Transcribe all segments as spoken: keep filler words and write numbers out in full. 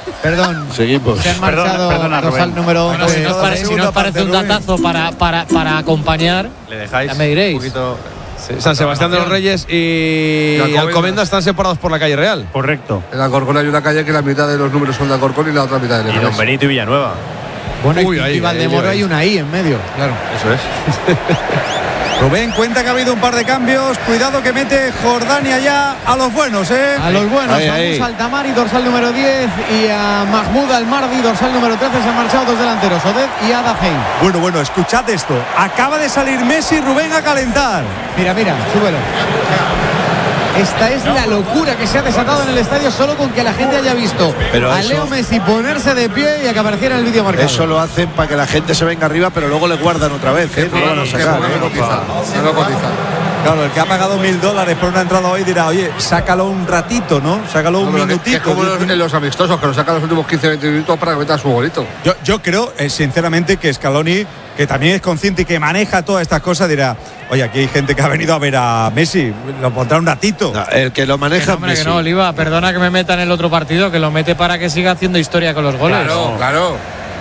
Perdón. Seguimos. Se han marchado Perdona, dos al número Bueno, once. si nos pare- si nos parece un datazo para, para, para acompañar, Le dejáis ya me diréis. un poquito. Sí, San Sebastián de los Reyes y, Y Alcobendas. Alcobendas están separados por la calle Real. Correcto. En Alcorcón hay una calle que la mitad de los números son de Alcorcón y la otra mitad de Y Don Leganés. Benito y Villanueva. Bueno, Uy, y ahí, y Valdemoro ahí, ahí. hay una I en medio. Claro. Eso es. Rubén cuenta que ha habido un par de cambios. Cuidado que mete Jordania ya a los buenos, ¿eh? A los buenos, Ahí, a ahí. Musa Altamari, dorsal número diez, y a Mahmoud Almardi, dorsal número trece. Se han marchado dos delanteros, Oded y Ada Hey. Bueno, bueno, escuchad esto. Acaba de salir Messi, Rubén a calentar. Mira, mira, súbelo. Esta es la locura que se ha desatado en el estadio solo con que la gente haya visto Pero a eso- Leo Messi ponerse de pie y que apareciera en el vídeo marcado. Eso lo hacen para que la gente se venga arriba, pero luego le guardan otra vez, ¿eh? No lo van a sacar, No ¿eh? lo cotiza, no lo cotiza. Claro, el que ha pagado mil dólares por una entrada hoy dirá, oye, sácalo un ratito, ¿no? Sácalo un No, pero que- minutito. que es como diez los, en los amistosos, que nos sacan los últimos quince veinte minutos para que meta su golito. Yo, yo creo, eh, sinceramente, que Scaloni, que también es consciente y que maneja todas estas cosas, dirá, oye, aquí hay gente que ha venido a ver a Messi, lo pondrá un ratito. No, el que lo Que maneja no, es hombre, que Messi. no, Oliva, perdona que me meta en el otro partido, que lo mete para que siga haciendo historia con los goles. Claro, claro.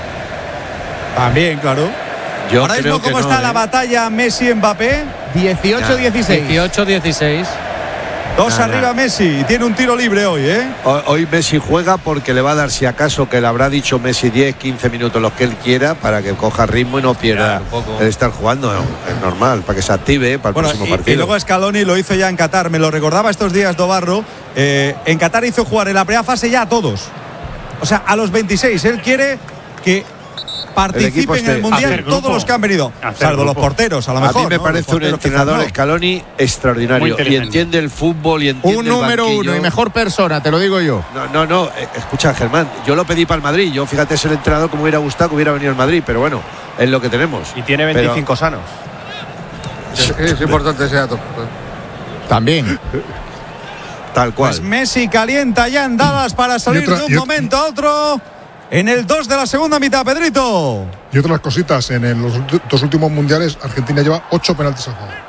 También, claro. Yo Ahora creo mismo, ¿cómo que no, está ¿eh? la batalla Messi-Mbappé? dieciocho dieciséis. dieciocho dieciséis. Dos Nah, arriba nah. Messi, y tiene un tiro libre hoy, ¿eh? Ho- Hoy Messi juega porque le va a dar, si acaso, que le habrá dicho Messi diez, quince minutos los que él quiera para que coja ritmo y no pierda Claro, un poco. el estar jugando. No, es normal, para que se active ¿eh? para el Bueno, próximo y, partido. y luego Scaloni lo hizo ya en Qatar, me lo recordaba estos días Dobarro. Eh, en Qatar hizo jugar en la primera fase ya a todos. O sea, a los veintiséis. Él quiere que participen en esté- el Mundial hacer grupo. todos los que han venido. Hacer Salvo los grupo. porteros, a lo a mejor. mí me ¿no? parece Los un porteros entrenador quizás no. Scaloni Muy extraordinario y inteligente. entiende el fútbol y entiende Un el número banquillo. uno y mejor persona, te lo digo yo. No, no, no, eh, escucha Germán, yo lo pedí para el Madrid, yo fíjate es el entrenador que me hubiera gustado que hubiera venido al Madrid, pero bueno, es lo que tenemos. Y tiene Pero- veinticinco sanos. Es, es importante ese dato. También. Tal cual. Pues Messi calienta ya en Dallas para salir otra- de un y ot- momento a otro. En el dos de la segunda mitad, Pedrito. Y otras cositas, en el- los ulti- dos últimos mundiales, Argentina lleva ocho penaltis a favor.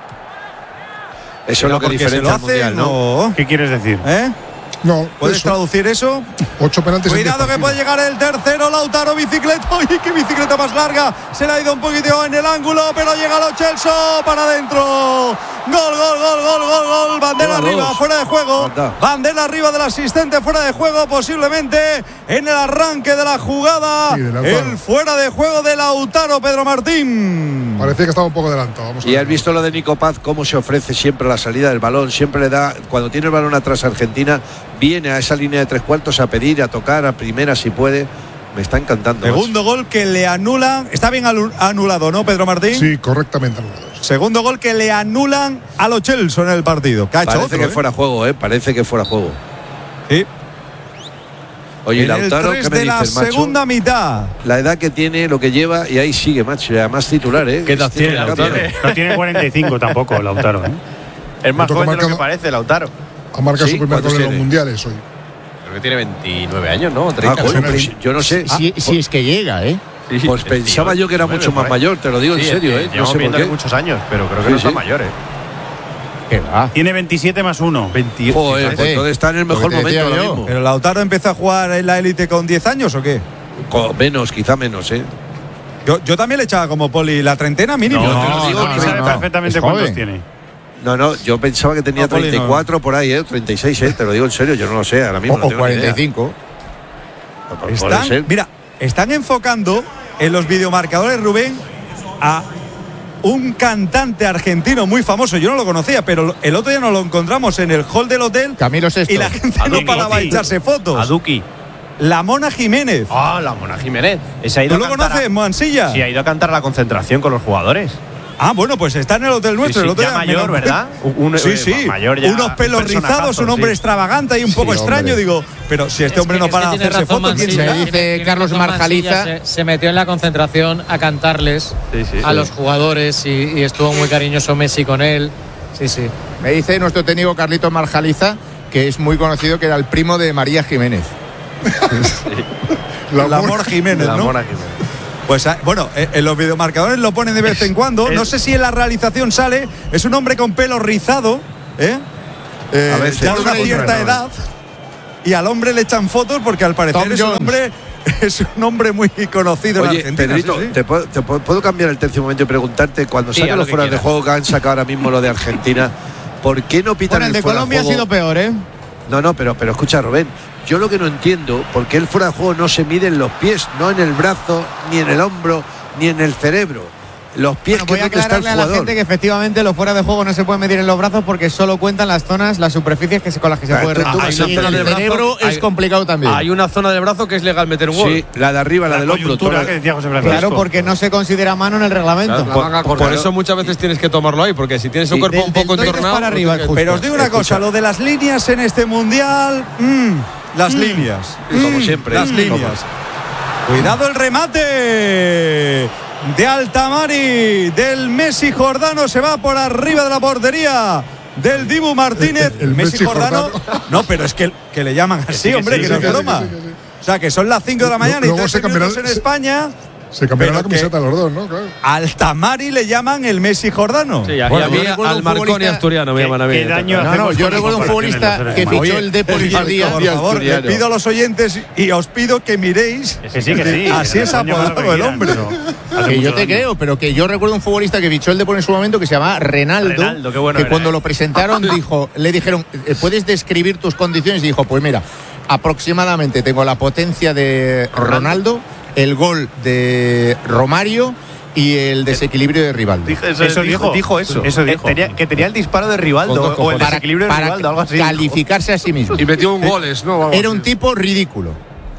Eso es lo que Porque se diferencia lo al mundial, hacen, ¿no? o- ¿Qué quieres decir? ¿Eh? No, ¿Puedes eso, traducir eso? ocho penaltis en diez Cuidado que partidos. puede llegar el tercero, Lautaro, bicicleta. ¡Ay, qué bicicleta más larga! Se le ha ido un poquito en el ángulo, pero llega Lo Celso para adentro. Gol, gol, gol, gol, gol, gol. Bandera Lleva arriba, dos. fuera de juego. Anda. Bandera arriba del asistente, fuera de juego, posiblemente en el arranque de la jugada. Sí, de Lautaro. El fuera de juego de Lautaro, Pedro Martín. Parecía que estaba un poco adelantado. Vamos a Y ver. has visto lo de Nico Paz, cómo se ofrece siempre a la salida del balón, siempre le da, cuando tiene el balón atrás a Argentina, viene a esa línea de tres cuartos a pedir, a tocar, a primera si puede. Me está encantando. macho. Segundo gol que le anulan. Está bien alu- anulado, ¿no, Pedro Martín? Sí, correctamente anulados. Segundo gol que le anulan a Lo Celso en el partido. Que ha hecho Parece otro, que ¿eh? fuera juego, ¿eh? Parece que fuera juego. Sí. Oye, En Lautaro, el ¿qué tres me de la dices, macho? segunda mitad. La edad que tiene, lo que lleva, y ahí sigue, macho. Y además titular, ¿eh? ¿Qué edad Este tiene, Lautaro. Lautaro? No tiene cuarenta y cinco tampoco, Lautaro, ¿eh? Es más Me toca joven de lo que marcado- parece, Lautaro. Ha marcado Sí, su primer ¿cuántos gol en los tiene? mundiales hoy. Creo que tiene veintinueve años, ¿no? Ah, treinta. coño, sí, pues sí. yo no sé. Si, si es que llega, ¿eh? Sí, sí, Pues pensaba yo que era mucho más mayor, te lo digo en Sí, serio, es ¿eh? que No llevamos sé por viéndole qué. muchos años, pero creo que Sí, no está sí. mayor, ¿eh? ¿Qué va? Tiene veintisiete más uno. veintiocho. Joder, pues fíjate. entonces está en el Lo mejor que te momento decía ahora yo. mismo. ¿Pero Lautaro empezó a jugar en la élite con diez años o qué? Co- Menos, quizá menos, ¿eh? Yo, yo también le echaba como Poli la treintena mínimo. Yo te lo No, digo, no, que sabe no. perfectamente Es cuántos joven. tiene. No, no, yo pensaba que tenía No, Poli, no. treinta y cuatro por ahí, ¿eh? treinta y seis, ¿eh? Te lo digo en serio, yo no lo sé, ahora O, mismo. no o tengo ni idea. cuarenta y cinco. Puede Están, ser. mira, están enfocando en los videomarcadores, Rubén, a un cantante argentino muy famoso. Yo no lo conocía, pero el otro día nos lo encontramos en el hall del hotel Camilo Sesto. y la gente no Aduki. paraba de echarse fotos. Aduki. La Mona Jiménez. Ah, la Mona Jiménez. Ese ha ido ¿Tú a lo cantar a- conoces, Mansilla? Sí, ha ido a cantar la concentración con los jugadores. Ah, bueno, pues está en el hotel nuestro. Sí, sí, el otro ya día mayor, me lo- ¿verdad? Un- sí, eh, sí. mayor ya, Unos pelos un rizados, personajazo, un hombre sí. extravagante y un poco Sí, extraño. hombre. Digo, pero si este Es hombre que- no es que para de tiene hacerse razón fotos, ¿quién Mansilla. será? Me dice Carlos Marjaliza. Se, se metió en la concentración a cantarles Sí, sí, a sí. los jugadores y, y estuvo muy cariñoso Messi con él. Sí, sí. Me dice nuestro técnico Carlitos Marjaliza que es muy conocido, que era el primo de María Jiménez. La La Mona- Mor Jiménez, La ¿no? Mona Jiménez. Pues ah, bueno, eh, en los videomarcadores lo ponen de vez en cuando. Es- No sé si en la realización sale. Es un hombre con pelo rizado, ¿eh? Eh, A veces. ya de una Otra, cierta ¿no? edad. y al hombre le echan fotos porque al parecer Tom es un, Jones. hombre, es un hombre muy conocido en Oye, Argentina. Pedrito, sí, sí. ¿te, puedo, te puedo- ¿puedo cambiar el tercio un momento y preguntarte, cuando Sí, sacan haz los lo que fueras de quieras. juego que han sacado ahora mismo lo de Argentina, ¿por qué no pitan Bueno, el el de fuera Colombia ha juego? sido peor, ¿eh? No, no, pero, pero escucha, Rubén, yo lo que no entiendo, ¿por qué el fuera de juego no se mide en los pies, no en el brazo, ni en el hombro, ni en el cerebro? Los pies, Bueno, que voy a es donde está el aclararle a la jugador. gente que efectivamente los fuera de juego no se pueden medir en los brazos porque solo cuentan las zonas, las superficies que se, con las que se Ah, puede entonces tú realizar. vas a Y en zona el del brazo, cerebro hay- es complicado también. Hay una zona del brazo que es legal meter un gol. Sí, la de arriba, la, La del hombro. coyuntura toda- que decía José Francisco. Claro, porque no se considera mano en el reglamento. Claro, La por, manga por corta, eso ¿no? muchas veces tienes que tomarlo ahí, porque si tienes un Sí, cuerpo del un poco deltoides entornado. para arriba, pues, justo. Pero os digo una Escucha. cosa, lo de las líneas en este mundial, mm, las líneas, Sí, como mm, siempre, las como- líneas. Cuidado el remate de Altamari, del Messi Jordano, se va por arriba de la portería del Dibu Martínez. El- el Messi, Messi Jordano, Jordano. no, pero es que, que le llaman así, sí, que hombre, sí, que sí, no es que sí, broma. que sí, que sí. O sea, que son las cinco de la mañana y Luego trece se cambiará- minutos en se- España. Se cambiaron la Pero que- camiseta los dos, ¿no? Claro. Altamari le llaman el Messi Jordano. Sí, y a, Bueno, y a mí yo recuerdo al un Marconi futbolista asturiano me ¿Qué- llaman a mí. qué daño No, no, hacemos yo con recuerdo un las futbolista comparaciones, que los seres fichó humanos? el Depor Oye, esos días. por favor, le asturiano. pido a los oyentes y os pido que miréis. Que sí, que sí. Así es Daño para lo apodado que el quieran, hombre. pero hace Que yo mucho te daño. creo, pero que yo recuerdo un futbolista que fichó el Depor en su momento que se llamaba Renaldo, Renaldo, qué bueno que era, cuando eh. lo presentaron dijo, le dijeron, eh, ¿puedes describir tus condiciones? Y dijo, pues mira, aproximadamente tengo la potencia de Ronaldo, el gol de Romario y el desequilibrio de Rivaldo. Dijo eso, Eso dijo, dijo. dijo eso. Eso Eh, dijo. tenía- que tenía el disparo de Rivaldo Con dos o el cojones. desequilibrio de para, Rivaldo, algo así. calificarse a sí mismo. Y metió un goles, ¿no? Algo Era un así. tipo ridículo.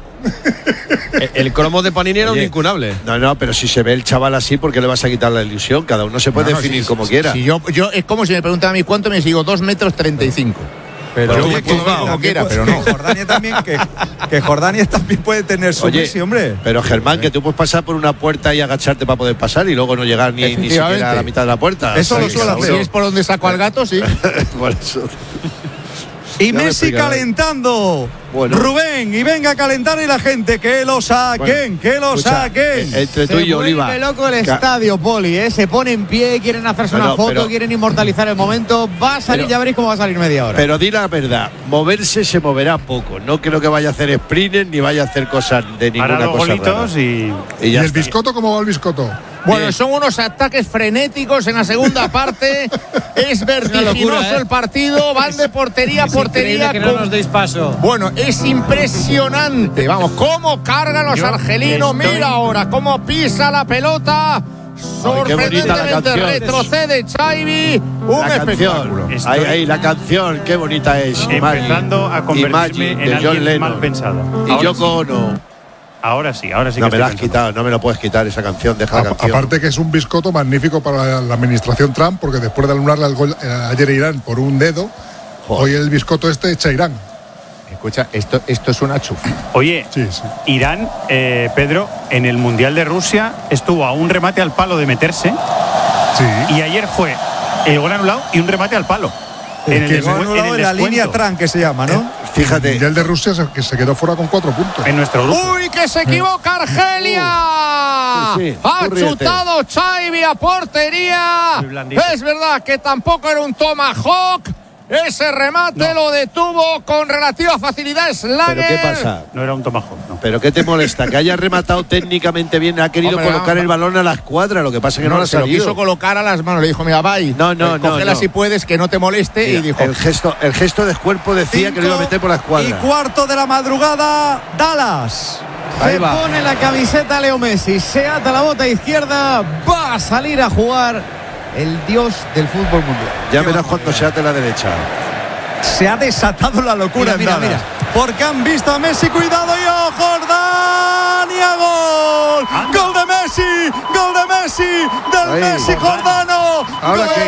El, el cromo de Panini era un Oye, incunable. No, no, pero si se ve el chaval así, ¿por qué le vas a quitar la ilusión? Cada uno se puede No, no, definir si- como si- quiera. si yo, yo, es como si me preguntan a mí cuánto me sigo, dos metros treinta y cinco. Pero Yo oye, me puedo que- ver como también quiera, puede- pero no. que Jordania también, que, que Jordania también puede tener su Oye, Messi, hombre. pero Germán, que tú puedes pasar por una puerta y agacharte para poder pasar y luego no llegar ni, ni siquiera a la mitad de la puerta. Eso lo Sí, suele cada hacer. Si es por donde saco al gato, sí. Por eso. Y Ya me Messi explicarás. calentando. Bueno. Rubén, y venga a calentar y la gente, que lo saquen, Bueno, que lo escucha, saquen. eh, entre tú Se y yo, Oliva. vuelve loco el Ca- estadio, Poli, ¿eh? Se pone en pie, quieren hacerse No, una no, foto, pero- quieren inmortalizar el momento. Va a salir, Pero- ya veréis cómo va a salir media hora. Pero di la verdad, moverse se moverá poco. No creo que vaya a hacer sprint ni vaya a hacer cosas de ninguna Hará dos cosa golitos rara. y. Y ¿Y ya el está. biscoto cómo va el biscoto? Bueno, Bien. son unos ataques frenéticos en la segunda parte. Es vertiginoso locura, ¿eh? el partido. Van de portería a Es increíble portería. que no con- nos deis paso. Bueno, es impresionante. Vamos, cómo cargan los Yo argelinos. estoy- Mira ahora cómo pisa la pelota. bonita la Sorprendentemente canción. retrocede Xavi. Un La espectáculo. canción. Estoy- Ahí, ahí, la canción, qué bonita es. Empezando a convertirme Imagine, en de John alguien Lennon. mal pensado. Y Ahora Yoko sí. Ono. Ahora sí, ahora sí que No me estoy la has pensando. quitado, no me lo puedes quitar esa canción, deja la A- canción. aparte que es un biscoto magnífico para la, la administración Trump, porque después de anularle el gol eh, ayer a Irán por un dedo, Joder. hoy el biscoto este echa Irán. Escucha, esto, esto es una chufa. Oye, Sí, sí. Irán, eh, Pedro, en el Mundial de Rusia estuvo a un remate al palo de meterse Sí. y ayer fue el gol anulado y un remate al palo. En el, que descu- gol Anulado en el en la descuento. línea Tran, que se llama, ¿no? El Fíjate, Mundial de Rusia se, que se quedó fuera con cuatro puntos. En nuestro grupo. ¡Uy, que se equivoca Argelia! Sí, sí, Ha tú ríete. chutado Xavi a portería. Muy blandito. Es verdad que tampoco era un tomahawk. Ese remate lo detuvo con relativa facilidad Slager. ¿pero qué pasa? No era un tomahawk, no. ¿Pero qué te molesta? Que haya rematado técnicamente bien, ha querido Hombre, colocar vamos. el balón a la escuadra, lo que pasa es que no, No, lo ha se lo quiso salido. colocar a las manos. Le dijo, mira, vai. No, no, eh, no, cógela no. si puedes, que no te moleste. Mira, y dijo, el gesto, el gesto de cuerpo decía que lo iba a meter por la escuadra. Y cuarto de la madrugada, Dallas. Ahí Se va. pone la camiseta Leo Messi, se ata la bota izquierda, va a salir a jugar el dios del fútbol mundial. Ya verás cuando se ate la derecha. Se ha desatado la locura Mira, en mira, Dallas. Porque han visto a Messi, cuidado y ¡oh, Jordania! ¡Gol! ¡Gol de Messi! ¡Gol de Messi! ¡Del Ahí. Messi Jordano! ¿Ahora ¡Gol!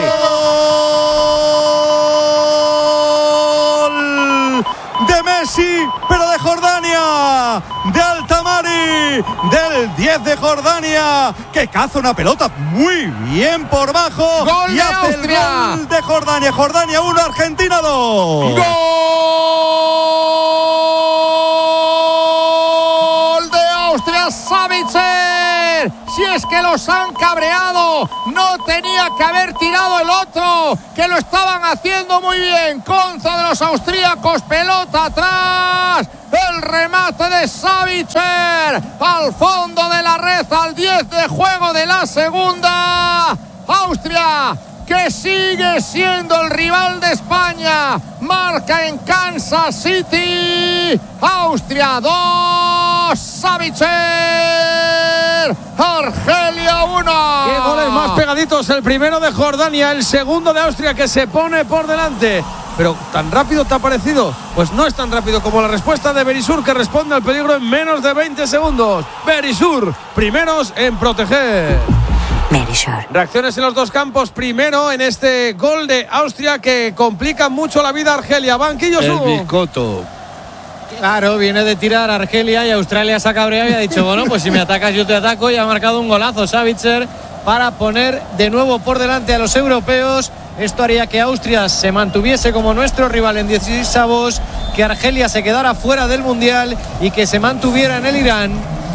De Messi, pero de Jordania, de Altamari, del diez de Jordania, que caza una pelota muy bien por bajo. ¡Gol y de hace el Austria! gol de Jordania. Jordania uno, Argentina dos. ¡Gol de Austria! ¡Savitzer! Si es que los han cabreado, no tenía que haber tirado el otro, que lo estaban haciendo muy bien contra de los austríacos. Pelota atrás, el remate de Savitzer al fondo de la red, al diez de juego de la segunda. Austria, que sigue siendo el rival de España, marca en Kansas City. Austria dos, Savitzer, Argelia uno. Qué goles más pegaditos, el primero de Jordania, el segundo de Austria, que se pone por delante. Pero ¿tan rápido te ha parecido? Pues no es tan rápido como la respuesta de Berisur, que responde al peligro en menos de veinte segundos. Berisur, primeros en proteger. Reacciones en los dos campos. Primero en este gol de Austria que complica mucho la vida a Argelia. Banquillo El Su. Biscotto. Claro, viene de tirar a Argelia y Australia se ha cabreado y ha dicho, bueno, pues si me atacas yo te ataco, y ha marcado un golazo Savitzer para poner de nuevo por delante a los europeos. Esto haría que Austria se mantuviese como nuestro rival en dieciseisavos, que Argelia se quedara fuera del Mundial y que se mantuviera en el Irán.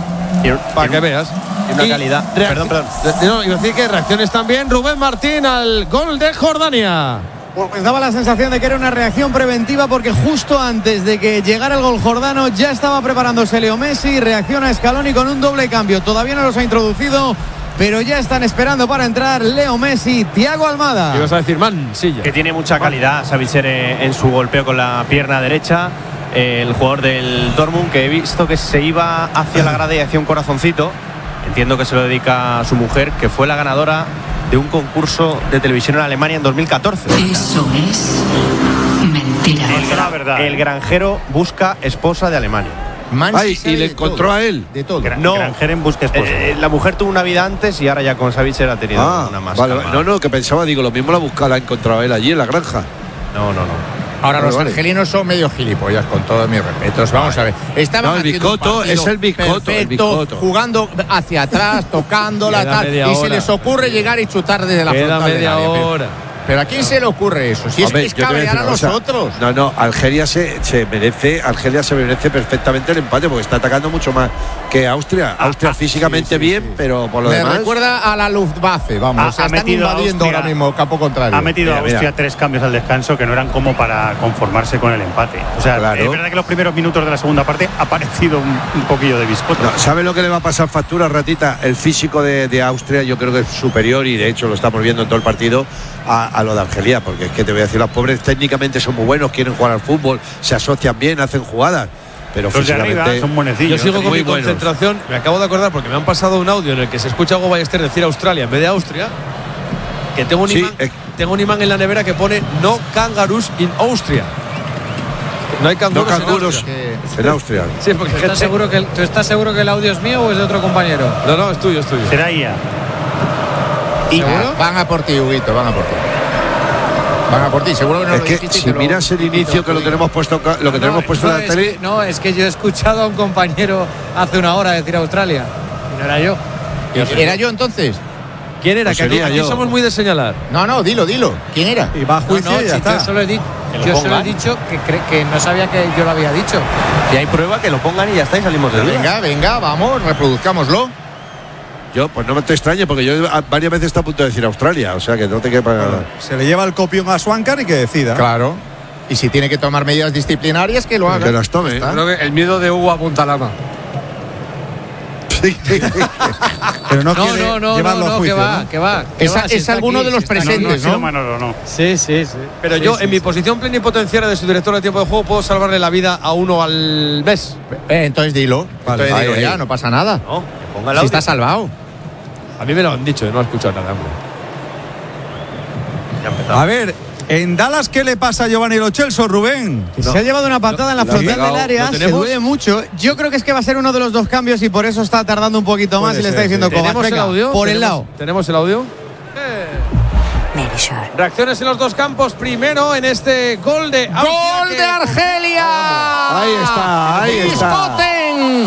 Para que veas. Una calidad. Perdón, perdón. No, iba a decir que reacciones también. Rubén Martín al gol de Jordania. Pues daba la sensación de que era una reacción preventiva, porque justo antes de que llegara el gol jordano ya estaba preparándose Leo Messi. Reacciona Scaloni con un doble cambio. Todavía no los ha introducido, pero ya están esperando para entrar Leo Messi, Thiago Almada. Ibas a decir Mansilla. Que tiene mucha calidad Savitzer en su golpeo con la pierna derecha. El jugador del Dortmund, que he visto que se iba hacia la grada y hacía un corazoncito. Entiendo que se lo dedica a su mujer, que fue la ganadora de un concurso de televisión en Alemania en dos mil catorce. Eso es mentira. El, la verdad. El granjero busca esposa de Alemania. Ay, y le encontró todo, a él. De todo. Gra no, granjero en busca esposa. Eh, la mujer tuvo una vida antes y ahora ya con Savitzer ha tenido ah, una más. Vale, no, no, que pensaba, digo, lo mismo la buscaba, la ha encontrado él allí en la granja. No, no, no. Ahora, vale, los vale. argelinos son medio gilipollas, con todos mis respetos. Vamos a ver. Estaban no, el haciendo un Biscotto partido es el Biscotto, el perfecto, Biscotto. jugando hacia atrás, tocándola, Queda tal, media y hora. se les ocurre llegar y chutar desde la Queda frontal media del área. hora. Pero, pero ¿a quién se le ocurre eso? Si Hombre, es que yo es te voy a cabrear a decir una los cosa. otros. No, no, Argelia se, se merece, Argelia se merece perfectamente el empate, porque está atacando mucho más que Austria. Austria ah, físicamente sí, sí, bien, sí. pero por lo Me demás. recuerda a la Luftwaffe, vamos. Ha- o sea, ha están metido a invadiendo Austria- ahora mismo campo contrario. Ha metido Mira, a Austria mira. tres cambios al descanso que no eran como para conformarse con el empate. O sea, Claro. es verdad que los primeros minutos de la segunda parte ha parecido un, un poquillo de Biscotto. No, ¿sabe lo que le va a pasar factura, Ratita? El físico de, de Austria yo creo que es superior, y de hecho lo estamos viendo en todo el partido, a, a lo de Argelia, porque es que te voy a decir, los pobres técnicamente son muy buenos, quieren jugar al fútbol, se asocian bien, hacen jugadas, pero Los de físicamente arriba son buenecillos. Yo sigo con muy mi buenos. concentración. Me acabo de acordar porque me han pasado un audio en el que se escucha a Hugo Ballester decir Australia en vez de Austria. Que tengo un, Sí, imán, eh. tengo un imán en la nevera que pone no kangaroos in Austria. No hay no canguros, canguros en Austria. en Austria. Sí, porque ¿Tú estás, gente- seguro que el, ¿Tú estás seguro que el audio es mío o es de otro compañero? No, no, es tuyo, es tuyo. Será I A. Y van a por ti, Huguito, van a por ti. Van a por ti, seguro que no Es lo que dijiste, si pero- miras el inicio, que lo tenemos puesto, ca- lo que No, tenemos no, puesto no, en la es tele. que- no, es que yo he escuchado a un compañero hace una hora decir Australia. Y no era yo. ¿Era yo entonces? ¿Quién era? Pues Que aquí, sería aquí yo. somos muy de señalar. No, no, dilo, dilo. ¿Quién era? Y va a No, juicio no, y ya si está. yo solo he, di- Que lo yo solo he pongan. dicho que, cre- que no sabía que yo lo había dicho. Si hay prueba, que lo pongan y ya está, y salimos de duda. Venga, venga, vamos, reproduzcámoslo. Yo, pues no me te extrañe, porque yo a- varias veces está a punto de decir Australia, o sea que no te quepa nada. Se le lleva el copión a Swankar y que decida. Claro. Y si tiene que tomar medidas disciplinarias, que lo haga. Que las tome. Ya está. Creo que el miedo de Hugo apunta al ama. Pero no, No, quiere no, no, llevarlo no, a no, juicio, que va, ¿no? que va. que Es, va, si es está alguno aquí, de los si está aquí. No, no ha presentes, sido ¿no? Manolo, no. Sí, sí, sí. Pero Sí, yo, sí, en mi sí. posición plenipotenciaria de su director de tiempo de juego, puedo salvarle la vida a uno al mes. Eh, entonces dilo. Vale, entonces ahí, dilo ahí. ya, no pasa nada. No, que ponga el Si audio. está salvado. A mí me lo han dicho, yo no he escuchado nada, hombre. Ya ha empezado. A ver, en Dallas, ¿qué le pasa a Giovanni Lo Celso, Rubén? Que se ha llevado una patada en la lo ha frontal pegado. del área, ¿Lo se tenemos? duele mucho. Yo creo que es que va a ser uno de los dos cambios y por eso está tardando un poquito más Puede y le ser, está diciendo sí. Kovac, ¿Tenemos el venga, audio? por el ¿Tenemos- lado. ¿Tenemos el audio? Reacciones en los dos campos. Primero en este gol de Austria, ¡Gol que- de Argelia! Ahí está, ahí está. Biscoten.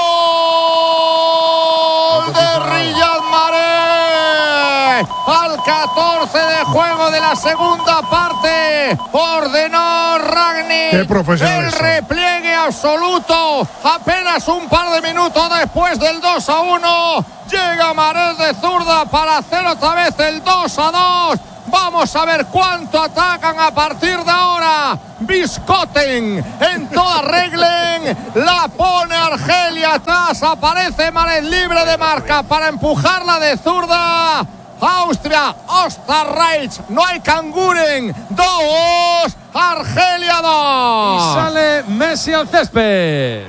¡Gol de Riyad Mahrez! Al catorce de juego de la segunda parte, ordenó Ragnick Qué profesional el son. repliegue absoluto. Apenas un par de minutos después del dos a uno, Llega Marés de zurda para hacer otra vez el dos a dos. Vamos a ver cuánto atacan a partir de ahora. Biscoten en toda reglen. La pone Argelia atrás. Aparece Marés libre de marca para empujarla de zurda. Austria, Osterreich, no hay Kanguren. Dos, Argelia dos. Y sale Messi al césped.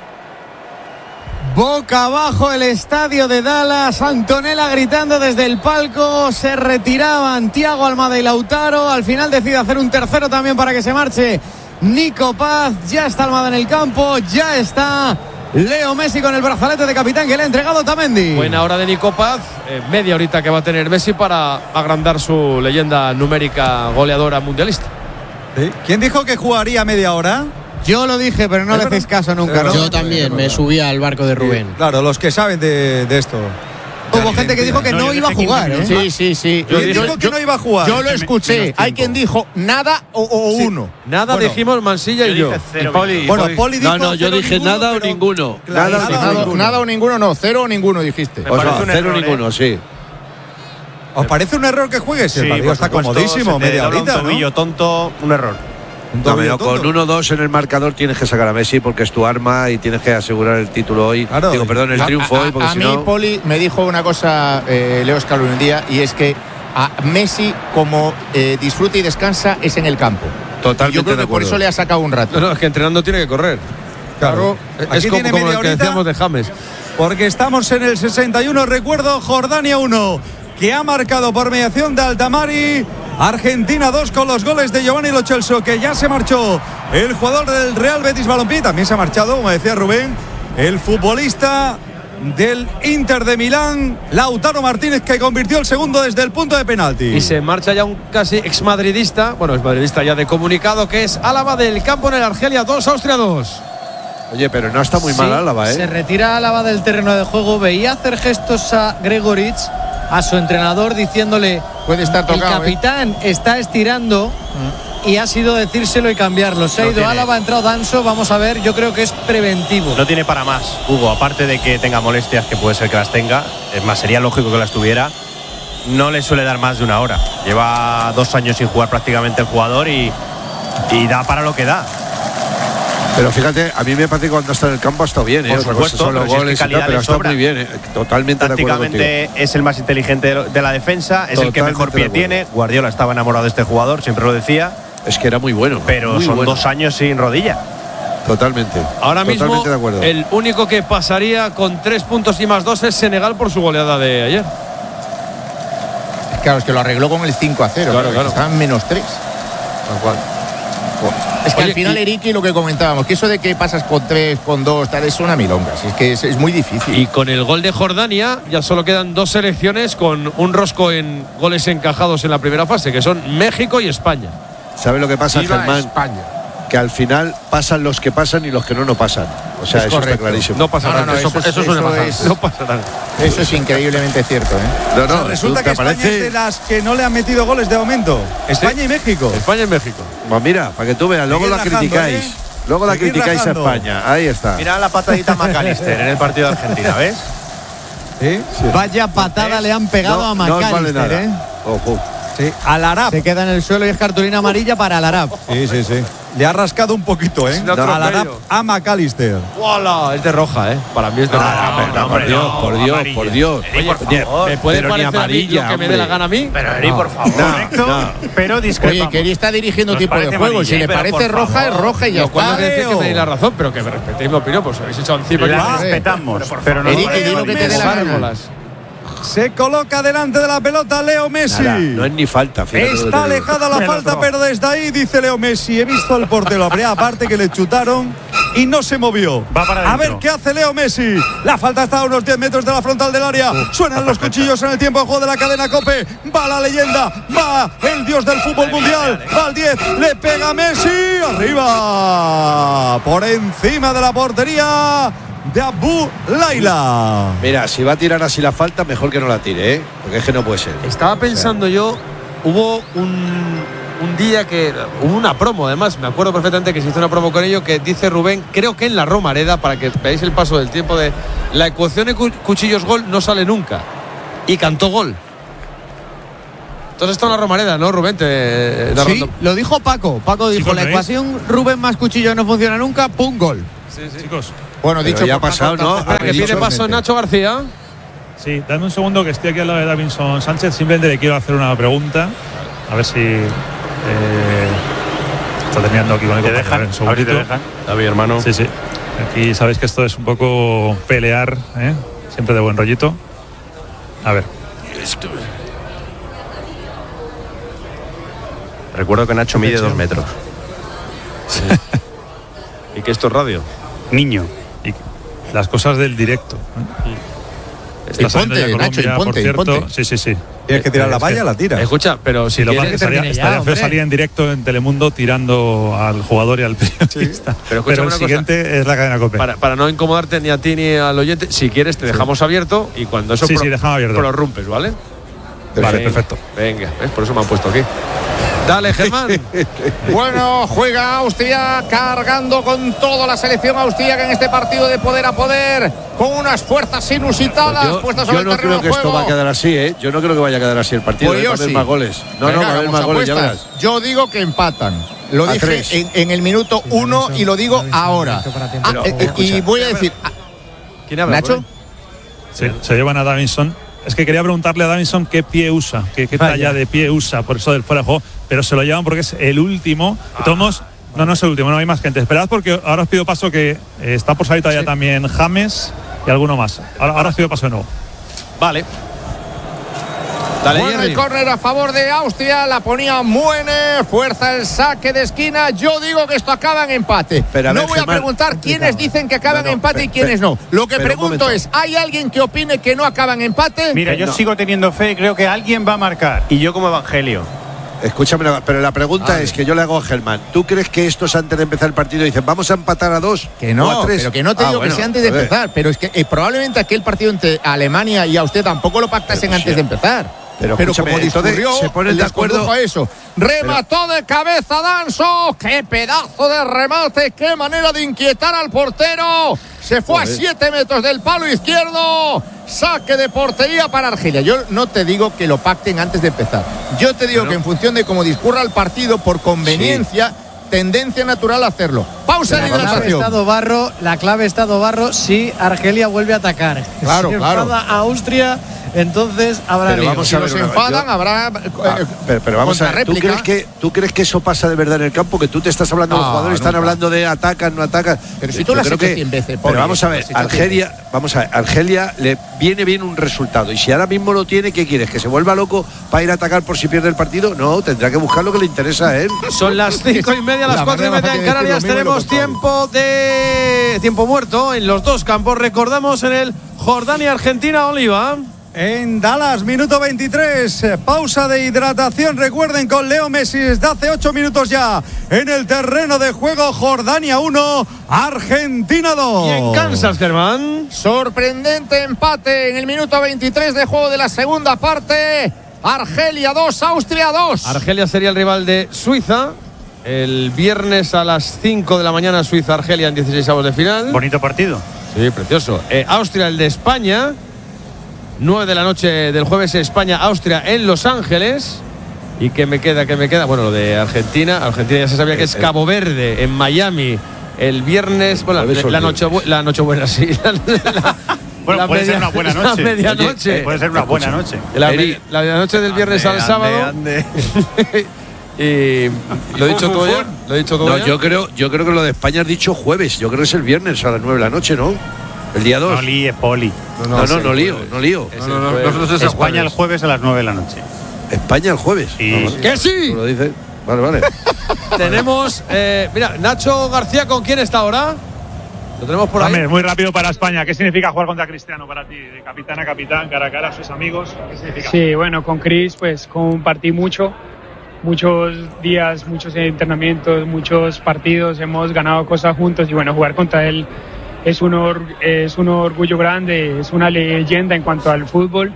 Boca abajo el estadio de Dallas. Antonella gritando desde el palco. Se retiraban Thiago Almada y Lautaro. Al final decide hacer un tercero también para que se marche Nico Paz. Ya está Almada en el campo. Ya está Leo Messi con el brazalete de capitán que le ha entregado Otamendi. Buena hora de Nico Paz. Eh, media horita que va a tener Messi para agrandar su leyenda numérica goleadora mundialista. ¿Sí? ¿Quién dijo que jugaría media hora? Yo lo dije, pero no le hacéis caso nunca, ¿no? Yo también me subí al barco de Rubén. Sí, claro, los que saben de, de esto. Hubo gente que dijo que no, no iba a jugar, ¿eh? Sí, sí, sí. Yo, yo, dijo que yo, no iba a jugar. Yo lo escuché. Hay quien dijo nada o, o sí. uno. Nada bueno, dijimos Mansilla y yo. Cero, y Poli, bueno, Poli. Poli dijo no, no, yo dije ninguno, nada o ninguno. Claro, nada, nada, nada, nada o ninguno, no. Cero o ninguno dijiste. O sea, cero o ninguno, eh. sí. ¿Os parece un error que juegues? Sí, el partido está comodísimo, media horita, un tobillo ¿no? tonto, un error. No, pero con uno dos en el marcador tienes que sacar a Messi porque es tu arma y tienes que asegurar el título hoy. Claro. Digo, perdón, el triunfo a, a, hoy. Porque a si mí, no... Poli, me dijo una cosa, eh, Leo Scaloni un día, y es que a Messi, como eh, disfruta y descansa, es en el campo. Totalmente. Y yo creo que por eso le ha sacado un rato. No, no, es que entrenando tiene que correr. Claro. claro. Es como, como lo que decíamos de James. Porque estamos en el sesenta y uno, recuerdo, Jordania uno, que ha marcado por mediación de Altamari. Argentina dos con los goles de Giovanni Lo Celso, que ya se marchó el jugador del Real Betis Balompié. También se ha marchado, como decía Rubén, el futbolista del Inter de Milán, Lautaro Martínez, que convirtió el segundo desde el punto de penalti. Y se marcha ya un casi exmadridista, bueno, exmadridista ya de comunicado, que es Álava del campo en el Argelia dos, Austria dos. Oye, pero no está muy sí, mal Álava, ¿eh? Se retira Álava del terreno de juego. Veía hacer gestos a Gregoritsch, a su entrenador, diciéndole: puede estar tocado, el capitán ¿eh? está estirando, mm. y ha sido decírselo y cambiarlo. Se ha no ido Álava, ha entrado Danso. Vamos a ver, yo creo que es preventivo. No tiene para más, Hugo, aparte de que tenga molestias, que puede ser que las tenga, es más, sería lógico que las tuviera. No le suele dar más de una hora. Lleva dos años sin jugar prácticamente el jugador y, y da para lo que da. Pero fíjate, a mí me parece que cuando está en el campo ha estado bien, ¿eh? Por supuesto, son los goles, si es que tal, pero está muy bien, ¿eh? Totalmente de acuerdo contigo. Tácticamente es el más inteligente de la defensa, es Totalmente el que mejor pie tiene. Guardiola estaba enamorado de este jugador, siempre lo decía. Es que era muy bueno. Pero muy son bueno. dos años sin rodilla. Totalmente. Ahora Totalmente mismo, de acuerdo. El único que pasaría con tres puntos y más dos es Senegal por su goleada de ayer. Claro, es que lo arregló con el cinco a cero. Claro, claro. Estaban menos tres. Tal cual. Es que Oye, al final, y, Eriki, lo que comentábamos, que eso de que pasas con tres, con dos, tal, es una milonga. Es que es, es muy difícil. Y con el gol de Jordania ya solo quedan dos selecciones con un rosco en goles encajados en la primera fase, que son México y España. ¿Sabes lo que pasa, Viva Germán? España. Que al final pasan los que pasan y los que no, no pasan. O sea, es eso correcto. está clarísimo. No pasa nada. No, no, eso, eso, eso, eso, suele eso pasar. es, no pasa nada. Eso es increíblemente cierto, ¿eh? No, no, o sea, resulta que España parece... es de las que no le han metido goles de momento. España ¿Sí? y México. España y México. Pues mira, para que tú veas, luego Seguir la rajando, criticáis. ¿eh? Luego la Seguir criticáis rajando. a España. Ahí está. Mira la patadita McAllister en el partido de Argentina, ¿ves? ¿Sí? Sí. Vaya patada ¿Eh? le han pegado no, a McAllister, no vale ¿eh? Ojo. Sí, al Arab. Se queda en el suelo y es cartulina amarilla para el Arab. Sí, sí, sí. Le ha rascado un poquito, ¿eh? No, al Arab a McAllister. ¡Wala! Es de roja, ¿eh? Para mí es de No, roja. no, no, por Dios, no, por Dios, amarilla. por Dios. Eri, por favor. ¿Me puede Pero ni parecer a mí amarilla, lo que me hombre. dé la gana a mí? Pero Eri, por favor. Correcto, no. Pero discrepamos. Oye, que él está dirigiendo un Nos tipo de parece juego. Si amarilla, le pero parece por roja, favor. es roja y ya Lo cual no está. quiere decir que me deis la razón, pero que me respetéis mi opinión, pues habéis echado encima. La yo- respetamos, Pero, pero no Eri, nos que di lo parece que te dé la amarilla. gana. Gárgolas. Se coloca delante de la pelota Leo Messi. Nada, no es ni falta. fíjate lo que te Está digo. alejada la falta, pero desde ahí dice Leo Messi: he visto al portero, habría aparte que le chutaron y no se movió. Va para a adentro. ver qué hace Leo Messi. La falta está a unos diez metros de la frontal del área. Suenan los cuchillos en el tiempo de juego de la cadena COPE. Va la leyenda, va el dios del fútbol mundial. Va al diez, le pega Messi. Arriba, por encima de la portería de Abu Laila. Mira, si va a tirar así la falta, mejor que no la tire, ¿eh? Porque es que no puede ser. Estaba pensando yo, hubo un un día que hubo una promo, además, me acuerdo perfectamente que se hizo una promo con ello, que dice Rubén, creo que en la Romareda, para que veáis el paso del tiempo, de la ecuación de Cuchillos gol no sale nunca. Y cantó gol. Entonces está en la Romareda, ¿no, Rubén? Te, sí, lo dijo Paco. Paco dijo, la ecuación Rubén más Cuchillo no funciona nunca, pum, gol. Sí, sí. Chicos. Bueno, dicho ya ha pasado, ¿no? Espera, que pide paso Nacho García. Sí, dame un segundo que estoy aquí al lado de Davinson Sánchez. Simplemente le quiero hacer una pregunta. A ver si eh, está terminando aquí con el compañero. Dejan, a ver si te dejan. David, hermano. Sí, sí. Aquí sabéis que esto es un poco pelear, ¿eh? Siempre de buen rollito. A ver. Recuerdo que Nacho mide dos metros. Sí. ¿Y que esto es radio? Niño. Y las cosas del directo. Está saliendo ya Colombia, Nacho, imponte, por cierto. Imponte. Sí, sí, sí. Tienes que tirar eh, la valla, que, la tira. Escucha, pero si sí, lo quieres, que estaría, estaría ya, feo salir en directo en Telemundo tirando al jugador y al periodista. Sí. Pero, pero el siguiente cosa, es la cadena COPE. Para, para no incomodarte ni a ti ni al oyente, si quieres te dejamos sí. abierto y cuando eso sí, pro, sí, dejamos abierto. prorrumpes, ¿vale? Vale, venga, perfecto. Venga, ¿ves? Por eso me han puesto aquí. Dale, Germán. Bueno, juega Austria cargando con toda la selección austríaca en este partido de poder a poder, con unas fuerzas inusitadas pues yo, puestas sobre yo no el terreno creo que de juego. esto va a quedar así, ¿eh? Yo no creo que vaya a quedar así el partido. Pues ¿eh? Va a haber sí. más goles. No, Venga, no, va a haber más goles, ya verás. Yo digo que empatan. Lo a dije en, en el minuto uno y lo digo ahora. Ah, Pero, eh, y voy a decir. ¿Quién habla? ¿Nacho? Sí, se llevan a Davinson. Es que quería preguntarle a Davinson qué pie usa, qué, qué talla de pie usa, por eso del fuera de juego, pero se lo llevan porque es el último. De todos modos, no, no es el último, no hay más gente. Esperad porque ahora os pido paso que eh, está por salir todavía sí. también James y alguno más. Ahora, ahora os pido paso de nuevo. Vale. Dale, bueno, el córner a favor de Austria, la ponía Muene, fuerza el saque de esquina. Yo digo que esto acaba en empate. Pero, no ver, voy Germán, a preguntar quiénes dicen que acaban en empate pero, y quiénes no. Lo que pregunto es, ¿hay alguien que opine que no acaban en empate? Mira, yo no. sigo teniendo fe y creo que alguien va a marcar. Y yo como Evangelio. Escúchame, pero la pregunta ah, es que yo le hago a Germán. ¿Tú crees que estos antes de empezar el partido dicen vamos a empatar a dos? Que no, o a tres? Pero que no te ah, digo bueno, que sea antes de empezar. Pero es que eh, probablemente aquel partido entre Alemania y Austria tampoco lo pactasen pero, antes sí. de empezar. Pero, pero como discurrió, se ponen de acuerdo a eso. Remató pero, de cabeza Danso. ¡Qué pedazo de remate! ¡Qué manera de inquietar al portero! Se fue joder. a siete metros del palo izquierdo. Saque de portería para Argelia. Yo no te digo que lo pacten antes de empezar. Yo te digo bueno. que en función de cómo discurra el partido, por conveniencia, sí. tendencia natural a hacerlo. Pausa de hidratación. La clave Estado Barro, la clave Estado Barro si Argelia vuelve a atacar. Claro, si claro. enfada a Austria, entonces habrá pero vamos si a ver, los enfadan yo, habrá ah, pero, pero vamos a ver, ¿tú crees que tú crees que eso pasa de verdad en el campo? Que tú te estás hablando, no, los jugadores nunca. están hablando de atacan, no atacan. Pero si tú lo has hecho que, cien veces, pero vamos a ver, Argelia, vamos a ver, Argelia le viene bien un resultado y si ahora mismo lo tiene, ¿qué quieres? ¿Que se vuelva loco para ir a atacar por si pierde el partido? No, tendrá que buscar lo que le interesa a él. Son las cinco y media, las cuatro y media en Canarias. Tenemos tiempo de tiempo muerto en los dos campos. Recordamos en el Jordania-Argentina, Oliva. En Dallas, minuto veintitrés, pausa de hidratación. Recuerden, con Leo Messi desde hace ocho minutos ya en el terreno de juego. Jordania uno, Argentina dos. Y en Kansas, Germán. Sorprendente empate en el minuto veintitrés de juego de la segunda parte. Argelia dos, Austria dos. Argelia sería el rival de Suiza. El viernes a las cinco de la mañana, Suiza-Argelia en dieciseisavos de final. Bonito partido. Sí, precioso. Eh, Austria, el de España. nueve de la noche del jueves, España-Austria en Los Ángeles. ¿Y qué me queda? ¿Qué me queda? Bueno, lo de Argentina. Argentina ya se sabía que es Cabo Verde, en Miami, el viernes. Bueno, la, la, noche, la noche buena, sí. La, la, bueno, la puede media, ser una buena noche. La medianoche. Oye, puede ser una buena noche. La, la medianoche del viernes ande, al sábado. Ande, ande. Y lo he dicho todo ya. Lo he dicho todo no, ya. Yo creo, yo creo que lo de España has dicho jueves. Yo creo que es el viernes a las nueve de la noche, ¿no? El día dos. No líes, Poli. No, no, no, no lío, no lío. No, no, no, no, no, no, España jueves. El jueves a las nueve de la noche. España el jueves. Sí. No, ¡Que sí! Tú lo dices. Vale, vale. Tenemos, eh, mira, Nacho García, ¿con quién está ahora? Lo tenemos por ahí. James, muy rápido para España. ¿Qué significa jugar contra Cristiano para ti? De capitán a capitán, cara a cara, sus amigos. ¿Qué significa? Sí, bueno, con Chris, pues compartí mucho. Muchos días, muchos entrenamientos, muchos partidos, hemos ganado cosas juntos y bueno, jugar contra él es un, or, es un orgullo grande, es una leyenda en cuanto al fútbol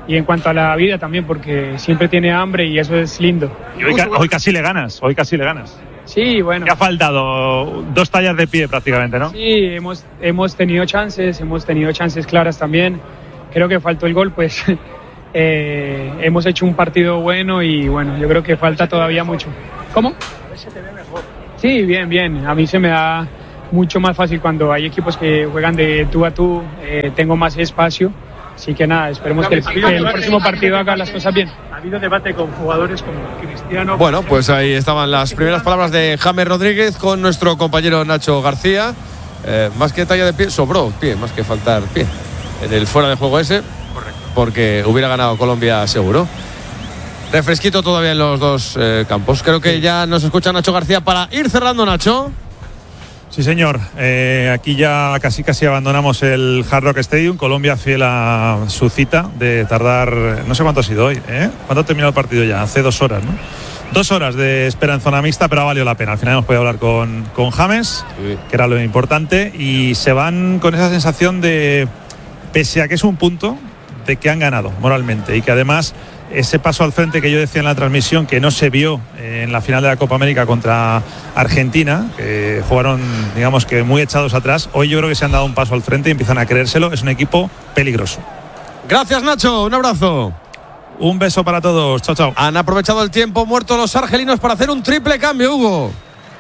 y en cuanto a la vida también, porque siempre tiene hambre y eso es lindo. Y hoy, hoy casi le ganas, hoy casi le ganas. Sí, bueno. Te ha faltado dos tallas de pie prácticamente, ¿no? Sí, hemos, hemos tenido chances, hemos tenido chances claras también. Creo que faltó el gol, pues eh, hemos hecho un partido bueno y bueno, yo creo que falta todavía mucho. ¿Cómo? Sí, bien, bien. A mí se me da mucho más fácil cuando hay equipos que juegan de tú a tú, eh, tengo más espacio. Así que nada, esperemos que el, que el próximo partido haga las cosas bien. Ha habido debate con jugadores como Cristiano. Bueno, pues ahí estaban las primeras palabras de James Rodríguez con nuestro compañero Nacho García. Eh, más que talla de pie, sobró pie, más que faltar pie en el fuera de juego ese. Correcto. Porque hubiera ganado Colombia seguro. Refresquito todavía en los dos eh, campos. Creo que ya nos escucha Nacho García para ir cerrando, Nacho. Sí, señor. Eh, aquí ya casi casi abandonamos el Hard Rock Stadium. Colombia fiel a su cita de tardar, no sé cuánto ha sido hoy, ¿eh? ¿Cuánto ha terminado el partido ya? Hace dos horas, ¿no? Dos horas de espera en zona mixta, pero ha valido la pena. Al final hemos podido hablar con, con James, sí, que era lo importante, y se van con esa sensación de, pese a que es un punto, de que han ganado moralmente y que además ese paso al frente que yo decía en la transmisión, que no se vio en la final de la Copa América contra Argentina, que jugaron, digamos que muy echados atrás, hoy yo creo que se han dado un paso al frente y empiezan a creérselo. Es un equipo peligroso. Gracias, Nacho, un abrazo. Un beso para todos, chao, chao. Han aprovechado el tiempo muerto los argelinos para hacer un triple cambio, Hugo.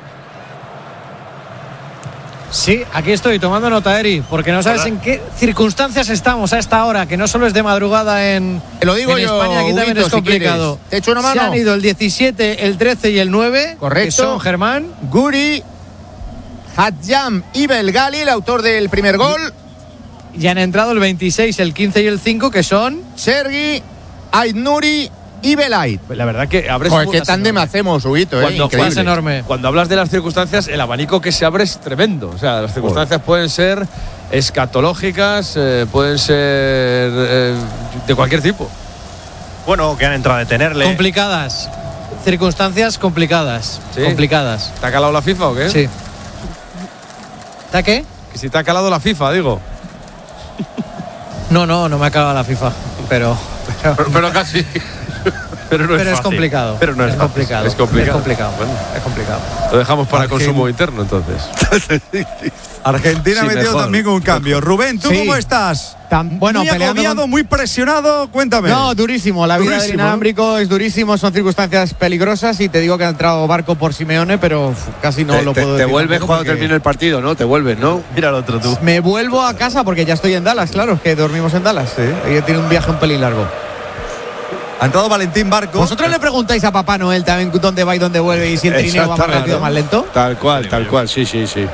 Sí, aquí estoy tomando nota, Eri, porque no sabes Hola. en qué circunstancias estamos a esta hora, que no solo es de madrugada en, Te lo digo en yo, España, aquí Huguito, también es complicado. Si ¿Te echo una mano? Se han ido el diecisiete, el trece y el nueve. Correcto. Que son Germán, Guri, Hadjam y Belgali, el autor del primer gol. Y han entrado el veintiséis, el quince y el cinco, que son Sergi, Aidnuri y Belait. Pues la verdad que abres Joder, qué tándem hacemos, Huguito, eh, cuando, increíble. Es enorme. Cuando hablas de las circunstancias, el abanico que se abre es tremendo. O sea, las circunstancias Joder. pueden ser escatológicas, eh, pueden ser eh, de cualquier tipo. Bueno, que han entrado a detenerle. Complicadas. Circunstancias complicadas. ¿Sí? Complicadas. ¿Te ha calado la FIFA o qué? Sí. ¿Te qué? Que si te ha calado la FIFA, digo. No, no, no me ha calado la FIFA. Pero. Pero, pero, pero casi. Pero, no es, pero es complicado. Pero no es, es complicado. Es complicado. Es complicado. Bueno, es complicado. Lo dejamos para Argen... consumo interno, entonces. Argentina ha sí, metido mejor. también un cambio. Rubén, ¿tú sí. cómo estás? Tan, bueno, muy agobiado, con... muy presionado. Cuéntame. No, durísimo. La vida durísimo, del inalámbrico ¿no? es durísimo. Son circunstancias peligrosas y te digo que ha entrado Barco por Simeone, pero uf, casi no te, lo te, puedo te decir. Te vuelves cuando porque... termine el partido, ¿no? Te vuelves, ¿no? Mira el otro tú. Me vuelvo a casa porque ya estoy en Dallas, claro, que dormimos en Dallas. Sí. Ahí tiene un viaje un pelín largo. Ha entrado Valentín Barco. ¿Vosotros le preguntáis a Papá Noel también dónde va y dónde vuelve y si el trineo va más rápido o más lento? Tal cual, tal cual, sí, sí, sí.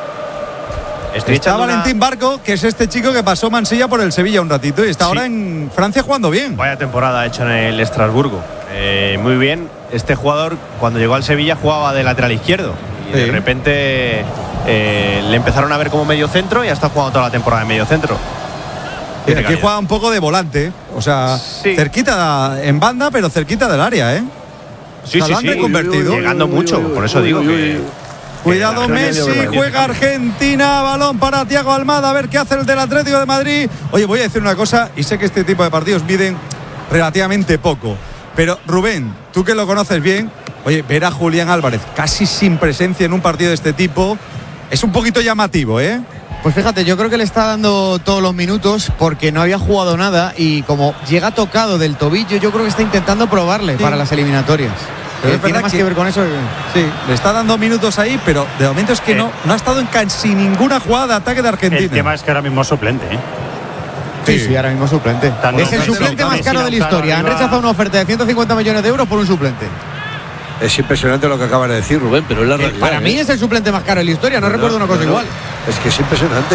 Estoy está Valentín una... Barco, que es este chico que pasó Mansilla por el Sevilla un ratito y está sí. ahora en Francia jugando bien. Vaya temporada ha hecho en el Estrasburgo. Eh, muy bien. Este jugador, cuando llegó al Sevilla, jugaba de lateral izquierdo. Y sí. de repente eh, le empezaron a ver como medio centro y ya está jugando toda la temporada en medio centro. Y aquí juega un poco de volante, o sea, sí. cerquita en banda, pero cerquita del área, ¿eh? Sí, o sea, sí, sí. Convertido. Llegando mucho, por eso digo que. Cuidado, Messi, juega Argentina, balón para Thiago Almada, a ver qué hace el del Atlético de Madrid. Oye, voy a decir una cosa, y sé que este tipo de partidos miden relativamente poco, pero Rubén, tú que lo conoces bien, oye, ver a Julián Álvarez casi sin presencia en un partido de este tipo es un poquito llamativo, ¿eh? Pues fíjate, yo creo que le está dando todos los minutos porque no había jugado nada y como llega tocado del tobillo, yo creo que está intentando probarle sí. para las eliminatorias. Pero tiene más que, que ver con eso. Sí, le está dando minutos ahí, pero de momento es que eh. no, no ha estado en casi ninguna jugada de ataque de Argentina. El tema es que ahora mismo es suplente, ¿eh? Sí, sí, sí, ahora mismo suplente. Tanto es el suplente más caro de la historia. Han rechazado una oferta de ciento cincuenta millones de euros por un suplente. Es impresionante lo que acabas de decir, Rubén, pero es la realidad. Para ¿eh? mí es el suplente más caro de la historia, no, no recuerdo una cosa no, igual. Es que es impresionante.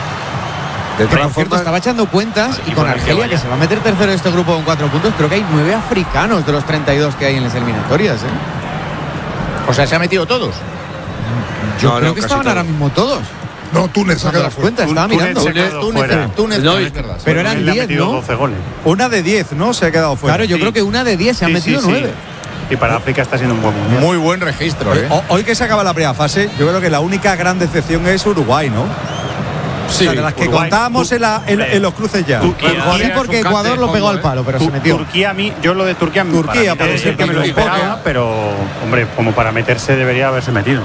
De todas formas, cierto, estaba echando cuentas y con Argelia, que se va a meter tercero de este grupo con cuatro puntos, creo que hay nueve africanos de los treinta y dos que hay en las eliminatorias, ¿eh? O sea, ¿se ha metido todos? Yo no, creo no, que estaban todo. ahora mismo todos. No, Túnez ha quedado fuera. Estaba mirando. Túnez, Túnez, Túnez, no, es verdad. Pero eran diez, ¿no? doce goles. Una de diez, ¿no? Se ha quedado fuera. Claro, yo sí. creo que una de diez se sí, han metido sí, nueve. Sí. Y para África está siendo un buen mundial. Muy buen registro, ¿eh? Hoy, hoy que se acaba la primera fase, yo creo que la única gran decepción es Uruguay, ¿no? Sí, o sea, de las que Uruguay, contábamos en, la, en, en los cruces ya. Turquía, sí, porque Ecuador lo pegó al palo, pero se metió. Turquía, a mí, yo lo de Turquía, Turquía puede ser que me lo esperaba, pero hombre, como para meterse debería haberse metido.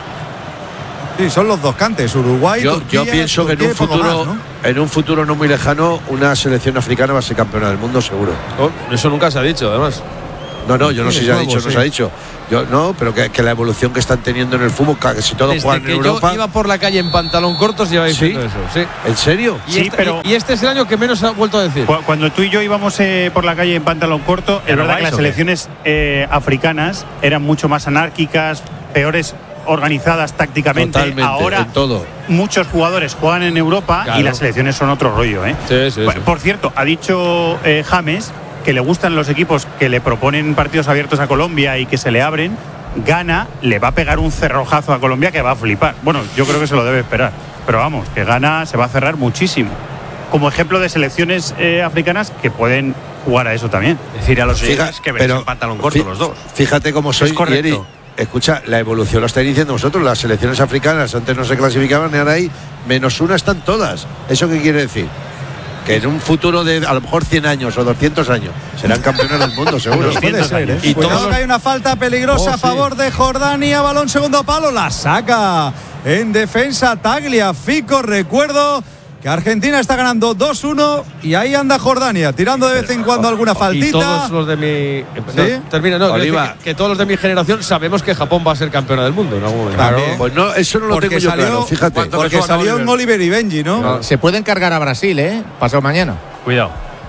Sí, son los dos cantes, Uruguay, yo, Turquía, yo pienso Turquía que en un futuro, más, ¿no? en un futuro no muy lejano, una selección africana va a ser campeona del mundo seguro. Oh, eso nunca se ha dicho, además. No, no, yo no sé si se ha dicho, sí. no se ha dicho. Yo no, pero que, que la evolución que están teniendo en el fútbol, que si todos Desde juegan que en Europa. Yo iba por la calle en pantalón cortos y iba diciendo ¿Sí? eso, sí. ¿En serio? Y, sí, esta, pero y, y este es el año que menos ha vuelto a decir. Cuando tú y yo íbamos eh, por la calle en pantalón corto, es verdad que las selecciones eh, africanas eran mucho más anárquicas, peores organizadas tácticamente. Totalmente, ahora en todo. Muchos jugadores juegan en Europa, claro, y las selecciones son otro rollo, ¿eh? Sí, sí, por, sí. por cierto, ha dicho eh, James que le gustan los equipos que le proponen partidos abiertos a Colombia y que se le abren. Ghana le va a pegar un cerrojazo a Colombia que va a flipar. Bueno, yo creo que se lo debe esperar, pero vamos, que Ghana se va a cerrar muchísimo. Como ejemplo de selecciones eh, africanas que pueden jugar a eso también. Decir a los Fija, chicos que ven pero en pantalón corto fi- los dos. Fíjate cómo soy, Es correcto. Yeri. Escucha, la evolución lo estáis diciendo vosotros. Las selecciones africanas antes no se clasificaban y ahora ahí menos una están todas. ¿Eso qué quiere decir? Que en un futuro de a lo mejor cien años o doscientos años serán campeones del mundo, seguro. Puede ser, ¿eh? Y Cuidado todos que hay una falta peligrosa Oh, a favor sí. de Jordania. Balón segundo palo, la saca en defensa Tagliafico. Recuerdo que Argentina está ganando dos uno y ahí anda Jordania, tirando de vez en cuando alguna faltita. Y todos los de mi. ¿Sí? No, termina, no. quiero Oliva. decir Que, que todos los de mi generación sabemos que Japón va a ser campeona del mundo en algún momento. Claro. Pues no, eso no lo Porque tengo yo salió, claro, fíjate. porque salió en Oliver y Benji, ¿no? No, se puede encargar a Brasil, ¿eh? Pasado mañana. Cuidado.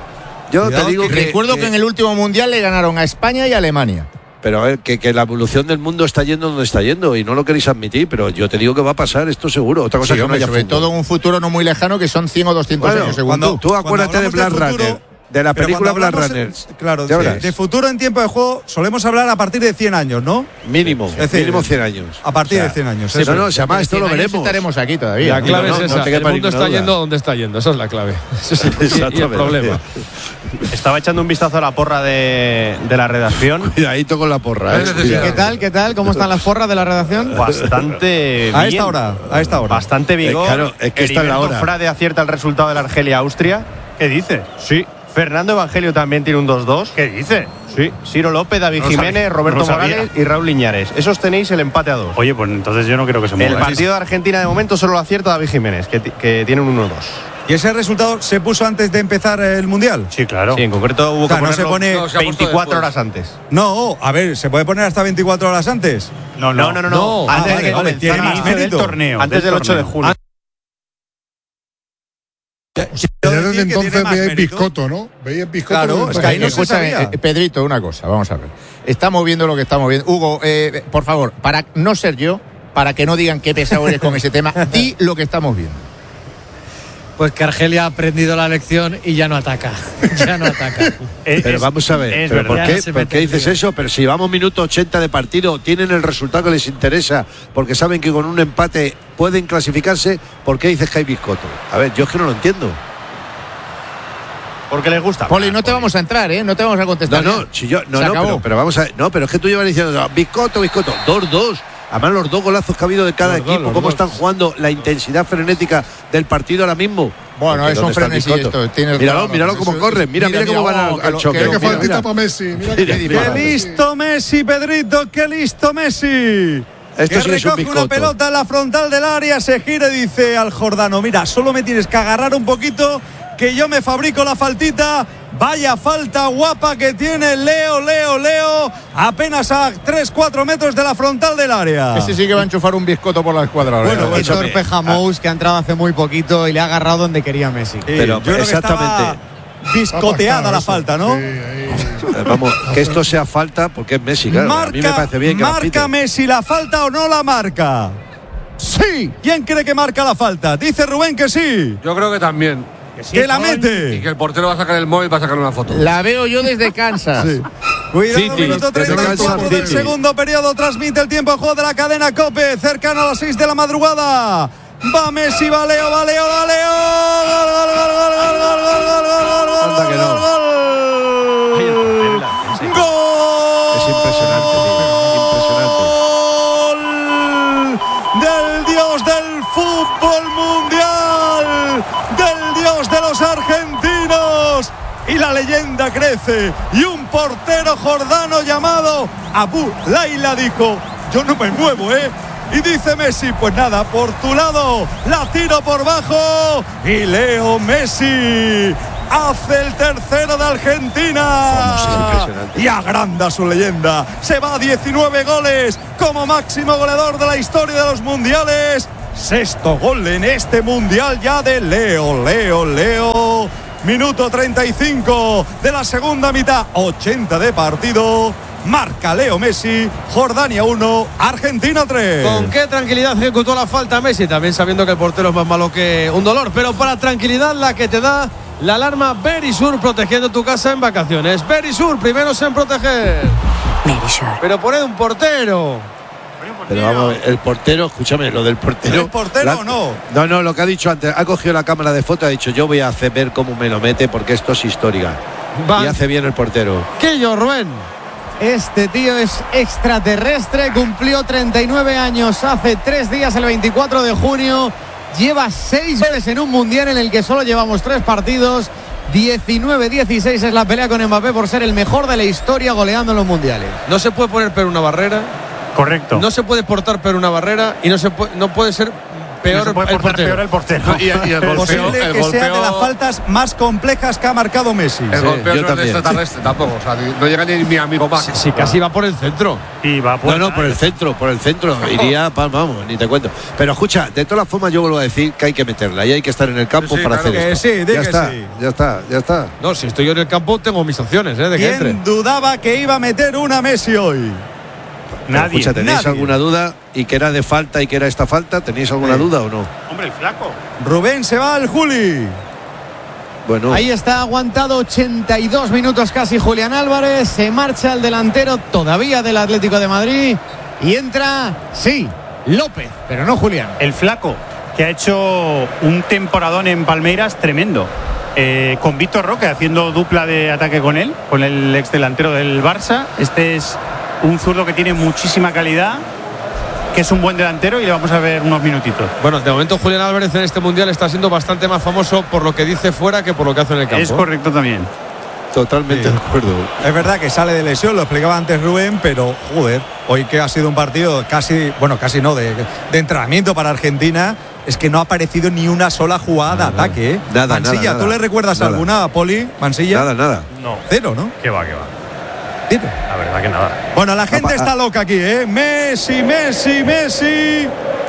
Yo Cuidado te digo que- que, Recuerdo que, en el último mundial le ganaron a España y a Alemania. Pero a ver, que, que la evolución del mundo está yendo donde está yendo y no lo queréis admitir, pero yo te digo que va a pasar esto seguro. Otra cosa Sí, es que hombre, no haya sobre fútbol. todo en un futuro no muy lejano que son cien o doscientos Bueno, años según cuando- tú. Tú acuérdate de Cuando Blade hablamos de Runner, futuro- de la Pero película cuando Blade hablamos, Runner. eh, Claro, Ya de, verás. de futuro en tiempo de juego solemos hablar a partir de cien años, ¿no? Mínimo, Es decir, mínimo cien años. A partir O sea, de cien años. sí, eso no, no, es. si además esto lo cien años veremos. estaremos aquí todavía. La clave No, no, es no esa. te el quepa mundo ninguna está duda. yendo donde está yendo. Esa es la clave. Ese es el, y el Exactamente. problema. Estaba echando un vistazo a la porra de, de la redacción. Cuidadito con la porra, ¿eh? ¿Qué tal? ¿Qué tal? ¿Cómo están las porras de la redacción? Bastante A bien. esta hora, a esta hora. Bastante vigor. Eh, claro, es que esta es la Heriberto hora. Frade acierta el resultado de la Argelia-Austria. ¿Qué dice? Sí. Fernando Evangelio también tiene un dos dos. ¿Qué dice? Sí. Ciro López, David No lo Jiménez, sabía, Roberto no lo sabía. Morales y Raúl Liñares. Esos tenéis el empate a dos. Oye, pues entonces yo no creo que se mueva. El partido de Argentina de momento solo lo acierta David Jiménez, que, ti- que tiene un uno dos. ¿Y ese resultado se puso antes de empezar el Mundial? Sí, claro. Sí, en concreto hubo O sea, que no se ponerlo pone- No, se ha puesto veinticuatro después. horas antes. No, a ver, ¿se puede poner hasta veinticuatro horas antes? No, No, no, no, no. No. Antes Ah, de que vale, vale, comenzara tiene el más inicio del mérito. torneo. Antes del ocho de junio. Ya decir desde que entonces tiene más veíais mérito. biscoto, ¿no? Veíais biscoto. Claro, desde es que ahí no entonces. se Escúchame, sabía. eh, Pedrito, una cosa, vamos a ver. Estamos viendo lo que estamos viendo. Hugo, eh, por favor, para no ser yo, para que no digan qué pesado eres con ese tema, di lo que estamos viendo. Pues que Argelia ha aprendido la lección y ya no ataca. Ya no ataca. Eh, Pero es- vamos a ver, es ¿pero verdad. ¿por Ya qué, no se ¿por mete qué en dices lío. eso? Pero si llevamos minuto ochenta de partido, tienen el resultado que les interesa, porque saben que con un empate pueden clasificarse, ¿por qué dices que hay biscoto? A ver, yo es que no lo entiendo. Porque les gusta. Poli, no te vamos a entrar, ¿eh? No te vamos a No, contestar. no, si yo, no, Se no, acabó. pero, pero vamos a no, pero es que tú llevas diciendo no, biscoto, biscoto, dos dos. Además los dos golazos que ha habido de cada Los dos, equipo, los cómo dos. están jugando, la intensidad frenética del partido ahora mismo. Bueno, Porque es un ¿dónde está el frenesí biscoto? esto. tienes Míralo, toda la míralo razón. cómo Eso- corren, mira, mira, cómo van al, oh, que al lo- choque. que lo- Qué mira, faltita mira. para Messi. Mira Mira, que mira. ¡Qué listo Messi, Pedrito! ¡Qué listo Messi! Esto que sí es un recoge biscoto. una pelota en la frontal del área, se gira y dice al jordano: mira, solo me tienes que agarrar un poquito, que yo me fabrico la faltita. Vaya falta guapa que tiene Leo, Leo, Leo, apenas a tres cuatro metros de la frontal del área. Ese sí que va a enchufar un biscoto por la escuadra. ahora. Bueno, Eh, Qué escúchame. torpe Jamous, que ha entrado hace muy poquito y le ha agarrado donde quería Messi. Sí, Pero yo creo que exactamente. estaba biscoteada la eso. falta, ¿no? Sí, ahí. Eh, Vamos, que esto sea falta porque es Messi, claro. a mí me Marca, parece bien que la marca piten. Messi la falta o no la marca. Sí. ¿Quién cree que marca la falta? Dice Rubén que sí. Yo creo que también. Que la Y mete. que el portero va a sacar el móvil para sacar una foto. La veo yo desde Kansas. Cuidado, City, minuto desde treinta y cuatro Kansas del City. segundo periodo. Transmite el tiempo de juego de la cadena COPE. Cercano a las seis de la madrugada. Va Messi, va Leo, va Leo, va Leo. Gol, gol, gol, gol, gol, gol, gol, gol, gol, Anda que no. gol, gol. Ay, el papel en la defensa. Gol. Es impresionante, tío, impresionante. Del dios del fútbol mundial. y la leyenda crece. Y un portero jordano llamado Abu Laila dijo: yo no me muevo, ¿eh? Y dice Messi: pues nada, por tu lado, la tiro por bajo. Y Leo Messi hace el tercero de Argentina y agranda su leyenda. Se va a diecinueve goles como máximo goleador de la historia de los mundiales. Sexto gol en este mundial ya de Leo, Leo, Leo. Minuto treinta y cinco de la segunda mitad, ochenta de partido. Marca Leo Messi, Jordania uno, Argentina tres. Con qué tranquilidad ejecutó la falta Messi, también sabiendo que el portero es más malo que un dolor, pero para tranquilidad la que te da la alarma Verisur, protegiendo tu casa en vacaciones. Verisur, primeros en proteger. Verisur. Pero poned un portero. Pero vamos a ver, el portero, escúchame, lo del portero. ¿El portero la, o no? No, no, lo que ha dicho antes, ha cogido la cámara de foto y ha dicho: yo voy a hacer ver cómo me lo mete porque esto es histórica. Va. Y hace bien el portero. ¿Qué yo, Rubén? Este tío es extraterrestre, cumplió treinta y nueve años hace tres días, el veinticuatro de junio. Lleva seis goles en un mundial en el que solo llevamos tres partidos. diecinueve dieciséis es la pelea con Mbappé por ser el mejor de la historia goleando en los mundiales. No se puede poner pero una barrera. Correcto. No se puede portar pero una barrera y no se puede, no puede ser peor, no se puede el portero. peor el portero. No, y, y el golpeo, posible el que golpeo, sea de las faltas más complejas que ha marcado Messi. El sí, golpeo no es de extraterrestre tampoco. O sea, no llega ni mi amigo Max. Sí, sí, casi va por el centro. Y va por no, no, por el centro, por el centro. Iría, vamos, ni te cuento. Pero escucha, de todas formas yo vuelvo a decir que hay que meterla y hay que estar en el campo sí, para claro hacer esto. Sí, ya que está, sí. ya está, ya está. No, si estoy yo en el campo tengo mis opciones, ¿eh? De que entre. ¿Quién dudaba que iba a meter una Messi hoy? Nadie. Escucha, ¿tenéis Nadie. alguna duda? ¿Y que era de falta y que era esta falta? ¿Tenéis alguna sí. duda o no? Hombre, el flaco. Rubén se va al Juli. Bueno. Ahí está aguantado ochenta y dos minutos casi Julián Álvarez. Se marcha el delantero todavía del Atlético de Madrid. Y entra, sí, López, pero no Julián. El flaco, que ha hecho un temporadón en Palmeiras tremendo. Eh, con Víctor Roque haciendo dupla de ataque con él, con el ex delantero del Barça. Este es un zurdo que tiene muchísima calidad, que es un buen delantero y le vamos a ver unos minutitos. Bueno, de momento Julián Álvarez en este mundial está siendo bastante más famoso por lo que dice fuera que por lo que hace en el campo. Es correcto también. Totalmente sí. de acuerdo. Es verdad que sale de lesión, lo explicaba antes Rubén, pero joder, hoy que ha sido un partido casi, bueno, casi no, de, de entrenamiento para Argentina, es que no ha aparecido ni una sola jugada nada, de ataque. ¿eh? Nada, Mansilla, nada, ¿tú le recuerdas nada. alguna a Poli? Mansilla. Nada, nada. No. Cero, ¿no? Que va, que va. Cero. La verdad que nada. Bueno, la gente está loca aquí, ¿eh? Messi, Messi, Messi.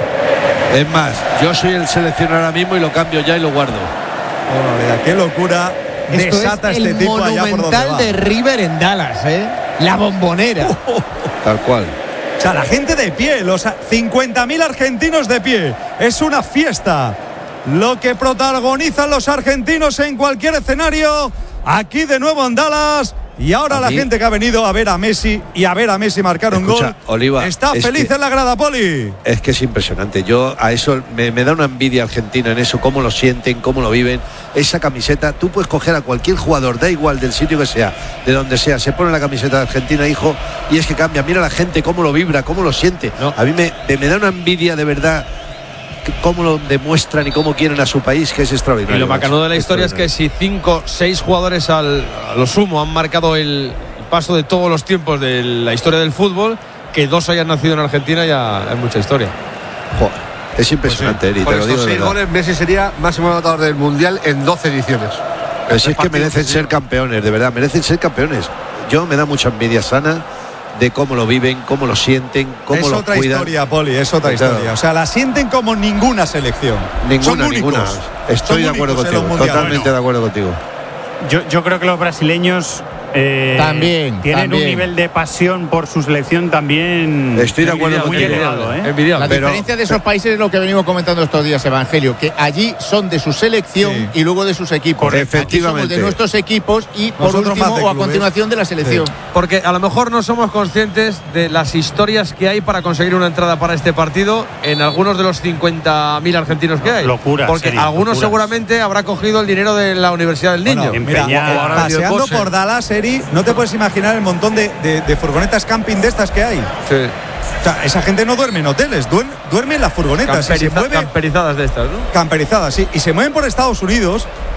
Es más, yo soy el seleccionador ahora mismo y lo cambio ya y lo guardo. Oh, mira, qué locura. Esto desata es este el tipo allá por donde monumental va. de River en Dallas, ¿eh? La Bombonera. Oh, oh. Tal cual. O sea, la gente de pie, los cincuenta mil argentinos de pie. Es una fiesta. Lo que protagonizan los argentinos en cualquier escenario. Aquí de nuevo en Dallas. Y ahora la gente que ha venido a ver a Messi y a ver a Messi marcar un Escucha, gol Oliva, está feliz que, en la grada, Poli. Es que es impresionante. Yo a eso me, me da una envidia Argentina en eso, cómo lo sienten, cómo lo viven. Esa camiseta, tú puedes coger a cualquier jugador, da igual del sitio que sea, de donde sea, se pone la camiseta de Argentina, hijo, y es que cambia. Mira la gente cómo lo vibra, cómo lo siente. No. A mí me, me da una envidia de verdad. Cómo lo demuestran y cómo quieren a su país, que es extraordinario. Y lo bacano de la historia es que si cinco, seis jugadores al, a lo sumo han marcado el paso de todos los tiempos de la historia del fútbol, que dos hayan nacido en Argentina ya es mucha historia. Joder, es impresionante, pues sí. Eri, Por te lo digo estos seis goles, Messi sería máximo anotador del Mundial en doce ediciones. Pero si es que merecen ser campeones, de verdad, merecen ser campeones. Yo me da mucha envidia sana de cómo lo viven, cómo lo sienten, cómo es lo otra cuidan. historia, Poli, es otra Claro. historia. O sea, la sienten como ninguna selección. Ninguna, Son ninguna. únicos. Estoy Son de acuerdo únicos en contigo, los mundiales. totalmente Bueno. de acuerdo contigo. Yo, yo creo que los brasileños eh, También, tienen también. un nivel de pasión por su selección también. Estoy de acuerdo muy contigo. elevado, ¿eh? La Pero- diferencia de esos países es lo que venimos comentando estos días, Evangelio, que allí son de su selección Sí. y luego de sus equipos. Correcto. Aquí somos de Efectivamente. nuestros equipos y por Nosotros más último de o a clubes. continuación de la selección. Sí. Porque a lo mejor no somos conscientes de las historias que hay para conseguir una entrada para este partido en algunos de los cincuenta mil argentinos que hay. Locuras, Porque serio, algunos locuras. seguramente habrá cogido el dinero de la Universidad del Niño. Bueno, mira, Empeñado. eh, paseando por Dallas, Eri, no te puedes imaginar el montón de, de, de furgonetas camping de estas que hay. Sí. O sea, esa gente no duerme en hoteles, duerme, duerme en las furgonetas. Y se Camperiza- mueve, camperizadas de estas, ¿no? camperizadas, sí. Y se mueven por Estados Unidos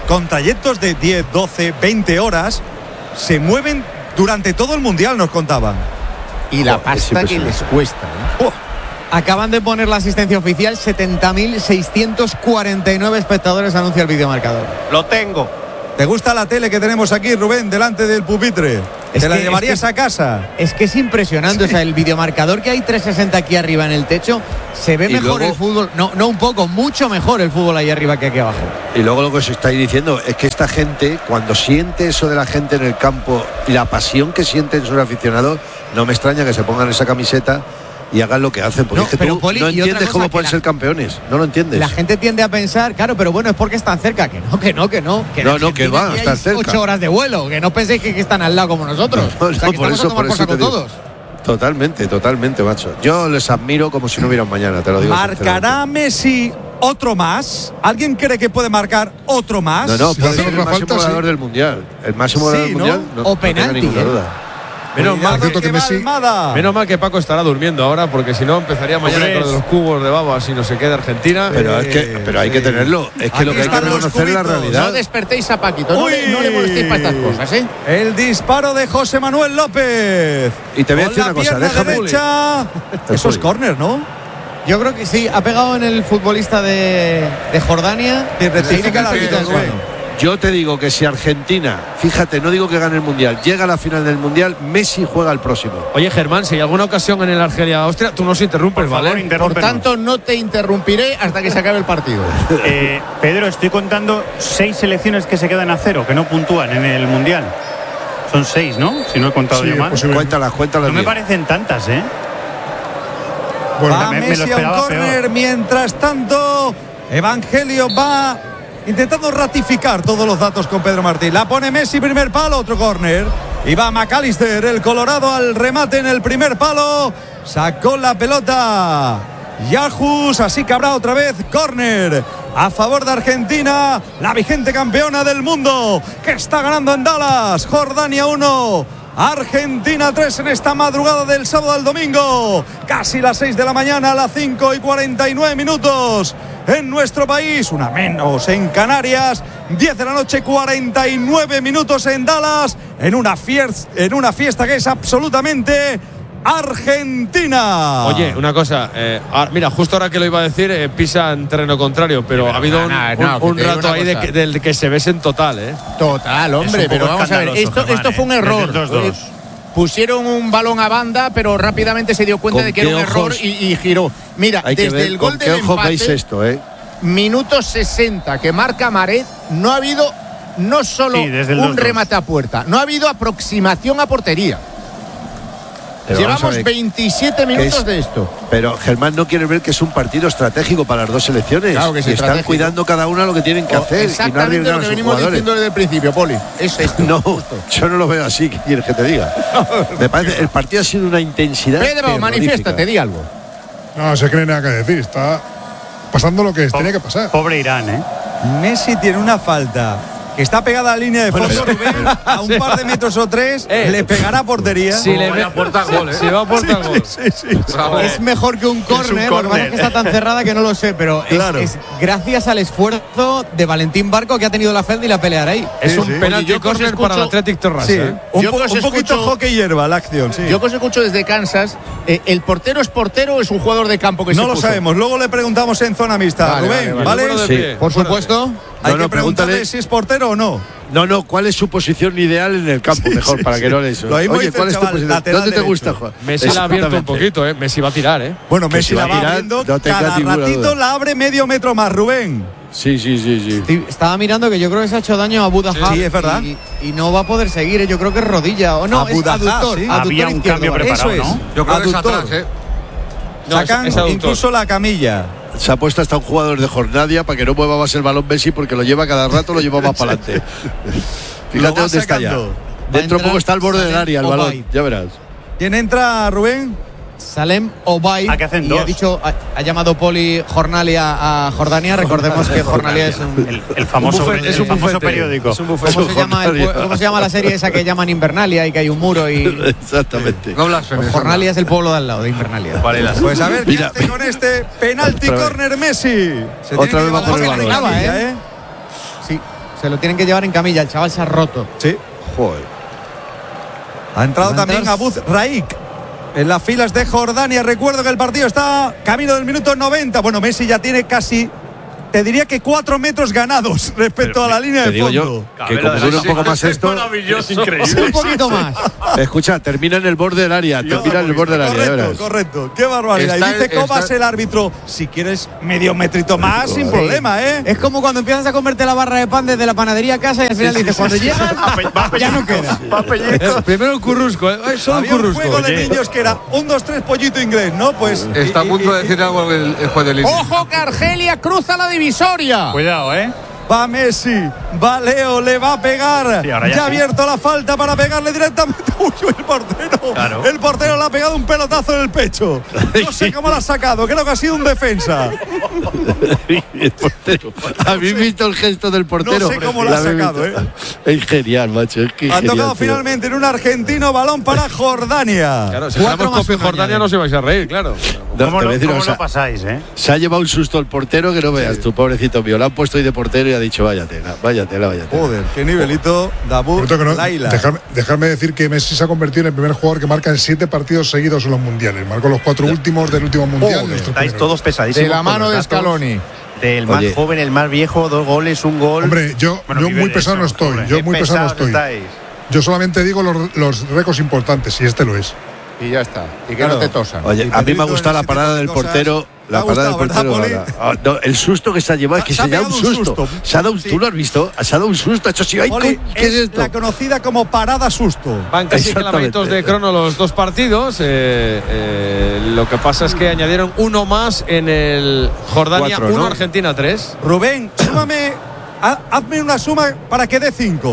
con trayectos de diez, doce, veinte horas, se mueven durante todo el mundial, nos contaban. Y la pasta que les cuesta, ¿eh? Oh. Acaban de poner la asistencia oficial, setenta mil seiscientos cuarenta y nueve espectadores, anuncia el videomarcador. Lo tengo. ¿Te gusta la tele que tenemos aquí, Rubén, delante del pupitre? Es ¿Te la que- llevarías es que- a casa? Es que es impresionante, o sea, el videomarcador que hay trescientos sesenta aquí arriba en el techo, se ve Y mejor luego- el fútbol, no, no un poco, mucho mejor el fútbol ahí arriba que aquí abajo. Y luego lo que os estáis diciendo es que esta gente, cuando siente eso de la gente en el campo y la pasión que sienten sus aficionados, no me extraña que se pongan esa camiseta y hagan lo que hacen, porque No, es que pero, tú Poli, no y otra entiendes cosa cómo que pueden la- ser campeones, no lo entiendes. La gente tiende a pensar, claro, pero bueno, es porque están cerca, que no, que no, que no. Que en No, no, que Argentina va, aquí están hay cerca. Ocho horas de vuelo, que no penséis que, que están al lado como nosotros. No, o sea, no, que por estamos eso, a tomar por por eso saco te digo. todos. Totalmente, totalmente, macho. Yo les admiro como si no hubiera un mañana, te lo digo. ¿Marcará Messi otro más? ¿Alguien cree que puede marcar otro más? No, no, Si puede hace ser el otra máximo falta, goleador sí. del mundial. El máximo Sí, goleador del ¿no? mundial. No, O no tenga penalti, ninguna ¿eh? duda. Menos Cuidado mal, cierto que que va Messi- Almada. menos mal que Paco estará durmiendo ahora, porque si no empezaría mañana Hombre, con lo de los cubos de babas y no se queda Argentina. Pero es que, pero hay que tenerlo. Es que Aquí lo que hay que están los reconocer es la cubitos. realidad. No despertéis a Paquito, no Uy. le, no le molestéis para estas cosas, ¿eh? El disparo de José Manuel López. Y te voy a Con decir la una cosa, pierna déjame- derecha. El Eso es Juli. córner, ¿no? Yo creo que sí, ha pegado en el futbolista de, de Jordania. Y rectifica el Sí, árbitro, sí, Rubén. Yo te digo que si Argentina, fíjate, no digo que gane el mundial, llega a la final del mundial, Messi juega el próximo. Oye, Germán, si hay alguna ocasión en el Argelia-Austria, tú nos interrumpes, Por favor, ¿vale? Por interrúmpenos. tanto, no te interrumpiré hasta que se acabe el partido. Eh, Pedro, estoy contando seis selecciones que se quedan a cero, que no puntúan en el Mundial. Son seis, ¿no? Si no he contado Sí, yo es mal. posible. Cuéntalas, cuéntalas No me bien. parecen tantas, ¿eh? Bueno, Va me- me lo Messi a un esperaba córner. peor. Mientras tanto, Evangelio va intentando ratificar todos los datos con Pedro Martín. La pone Messi, primer palo, otro córner. Y va McAllister, el Colorado, al remate en el primer palo. Sacó la pelota Yajus, así que habrá otra vez córner a favor de Argentina, la vigente campeona del mundo, que está ganando en Dallas. Jordania uno, Argentina tres en esta madrugada del sábado al domingo. Casi las seis de la mañana, a las cinco y cuarenta y nueve minutos en nuestro país, una menos en Canarias. diez de la noche, cuarenta y nueve minutos en Dallas, en una fiesta, en una fiesta que es absolutamente argentina. Oye, una cosa, eh, ahora- mira, justo ahora que lo iba a decir, eh, pisa en terreno contrario, pero, Pero ha habido no, un, no, un- no, que un te digo rato una ahí de cosa. que, del que se besen total, ¿eh? Total, hombre, un pero poco vamos a ver, escandaloso, esto, Germán, esto fue un ¿eh? error. Desde el dos dos. Eh, Pusieron un balón a banda, pero rápidamente se dio cuenta ¿Con de que era qué un error ojos? y, y giró. Mira, Hay que desde ver el con gol qué del ojos veis empate, esto, ¿eh? minuto sesenta que marca Maret, no ha habido no solo Sí, desde el un dos dos. remate a puerta, no ha habido aproximación a portería. Pero vamos a Llevamos ver, veintisiete que minutos es- de esto. Pero Germán no quiere ver que es un partido estratégico para las dos selecciones. Claro que es y están estratégico. cuidando cada una lo que tienen que O- hacer y no Exactamente arriesgar lo a que sus venimos jugadores. diciendo desde el principio, Poli. Es esto. No, yo no lo veo así, ¿qué quieres que te diga? Me parece, el partido ha sido una intensidad. Pedro, terrorífica. manifiéstate, di algo. no se cree nada que decir. Está pasando lo que tenía que pasar. Pobre Irán, ¿eh? Messi tiene una falta que está pegada a la línea de fondo, Bueno, Rubén, a un par de metros o tres, Eh. le pegará a portería. Si le vaya ve- puerta al gol, ¿eh? Si va a puerta al gol. Sí, sí, sí. Es mejor que un córner, lo que pasa córner. es que está tan cerrada que no lo sé, pero es- Claro. es, gracias al esfuerzo de Valentín Barco que ha tenido la Felda y la pelear ahí. Es Sí, un sí. penalti Oye, yo que os córner para el escucho- Athletic Terrassa. Sí, ¿eh? un, Yo po- que os un poquito escucho- hockey hierba la acción, sí. Yo que os escucho desde Kansas, eh, ¿el portero es portero o es un jugador de campo que no se lo puso? sabemos, luego le preguntamos en zona mixta. Vale, Rubén, vale, ¿vale? Número de Sí. pie. Por supuesto. Hay No, no, que preguntarle pregúntale- si es portero o no. No, no, ¿cuál es su posición ideal en el campo? Mejor, sí, para sí. que no le eso. Lo mismo Oye, dice ¿cuál el es tu chaval, posición? lateral ¿Dónde te derecho. gusta jugar? Messi la ha abierto un Exactamente. poquito, ¿eh? Messi va a tirar, ¿eh? Bueno, Que Messi si la va a va girar, abriendo, no tengas cada ninguna ratito duda. la abre medio metro más, Rubén. Sí, sí, sí, sí. Sí, estaba mirando que yo creo que se ha hecho daño a Buda Sí, sí, es verdad. Y, y no va a poder seguir, ¿eh? Yo creo que es rodilla. O no, A es Buda aductor. sí. aductor Había un izquierdo, cambio ¿vale? preparado, Eso es. ¿no? Yo creo que es Aductor. atrás, ¿eh? No, es- Sacan es aductor. incluso la camilla. Se ha puesto hasta un jugador de Jornadia para que no mueva más el balón Messi porque lo lleva cada rato, lo lleva más para adelante. Lo Fíjate va dónde está ya. sacando. Dentro entrar poco está al borde del Salem área el Obaid. balón, ya verás. ¿Quién entra, Rubén? Salem Obaid. Ah, que hacen y dos. ha dicho, ha, ha llamado Poli Jornalia a Jordania. Recordemos que Jornalia es un. El, el famoso, Un bufete, el es un famoso bufete. periódico. Es un bufete. ¿Cómo se, llama el pue- cómo se llama la serie esa que llaman Invernalia y que hay un muro y. Exactamente. No blasfemes. Pues Jornalia es el pueblo de al lado de Invernalia. Pues a ver qué Mira. hace con este penalti Otra vez. córner Messi. Se Otra tiene que vez va bajar por el la balón. camilla, ¿eh? ¿eh? Sí, Se lo tienen que llevar en camilla. El chaval se ha roto. Sí. Joder. Ha entrado Mientras... también Abuz Raik en las filas de Jordania. Recuerdo que el partido está camino del minuto noventa. Bueno, Messi ya tiene casi, te diría que cuatro metros ganados respecto Pero, a la línea te de digo fondo. yo que como dura un poco más esto, Es increíble. Un poquito más. escucha, termina en el borde del área, termina en el borde del área. Correcto, verás. correcto. Qué barbaridad. Está- y dice Cobas, está- el árbitro, si quieres medio metrito más, sin Sí. problema, ¿eh? Es como cuando empiezas a comerte la barra de pan desde la panadería a casa y al final dices, cuando llegas, ya no queda. Primero el currusco, ¿eh? Solo Había un currusco. juego de niños que era un, dos, tres, pollito inglés, ¿no? Pues Está a y- punto y- de decir algo el, el juez de línea. Ojo que Argelia cruza la divisoria. Cuidado, ¿eh? Va Messi, va Leo, le va a pegar. Sí, ahora ya ya ha sí. abierto la falta para pegarle directamente. Uy, uy, el portero. Claro. El portero le ha pegado un pelotazo en el pecho. No sé cómo lo ha sacado, creo que ha sido un defensa. El portero. ¿Habéis visto el gesto del portero? No sé cómo lo ha habéis sacado, visto? Es genial, macho. Es que Ha genial, tocado tío. finalmente en un argentino, balón para Jordania. Claro, si Cuatro ganamos más Copa y uno Jordania añade. no se vais a reír, claro. No, ¿Cómo, te voy a lo, decir cómo una cosa. lo pasáis, eh? Se ha llevado un susto el portero que no veas, tu pobrecito mío. Lo han puesto ahí de portero y ha dicho, vaya tela, vaya tela, vaya tela. Joder, qué nivelito. Dabur, Por cierto que no- Laila. dejarme, dejarme decir que Messi se ha convertido en el primer jugador que marca en siete partidos seguidos en los mundiales. Marcó los cuatro últimos del último mundial. Joder, los tres estáis primeros. todos pesadísimos. De la con mano los de datos. Scaloni. Del más Oye. joven, el más viejo, dos goles, un gol. Hombre, yo, Bueno, yo vive muy de pesado eso, no estoy. hombre. Yo Qué muy pesado no pesados estoy. estáis. Yo solamente digo los, los récords importantes, y este lo es. Y ya está. Y que Claro. no te tosan. Oye, Y a mí me Pedrito ha gustado en la ese parada tipo de del cosas. portero. ¿Te ha La parada del gustado, portero. verdad, Poli? ahora. Ah, no, el susto que se ha llevado, que Se ha se, da un pegado un susto. susto. Se ha dado un, Sí. ¿Tú lo has visto? Se ha dado un susto. Ha hecho así, ay, Poli, coño, ¿qué es es esto? la conocida como parada susto. Van casi Exactamente. kilómetros de crono los dos partidos. eh, eh, lo que pasa es que añadieron uno más en el Jordania Cuatro, uno, ¿no? Argentina tres. Rubén, súmame, ha- hazme una suma para que dé cinco.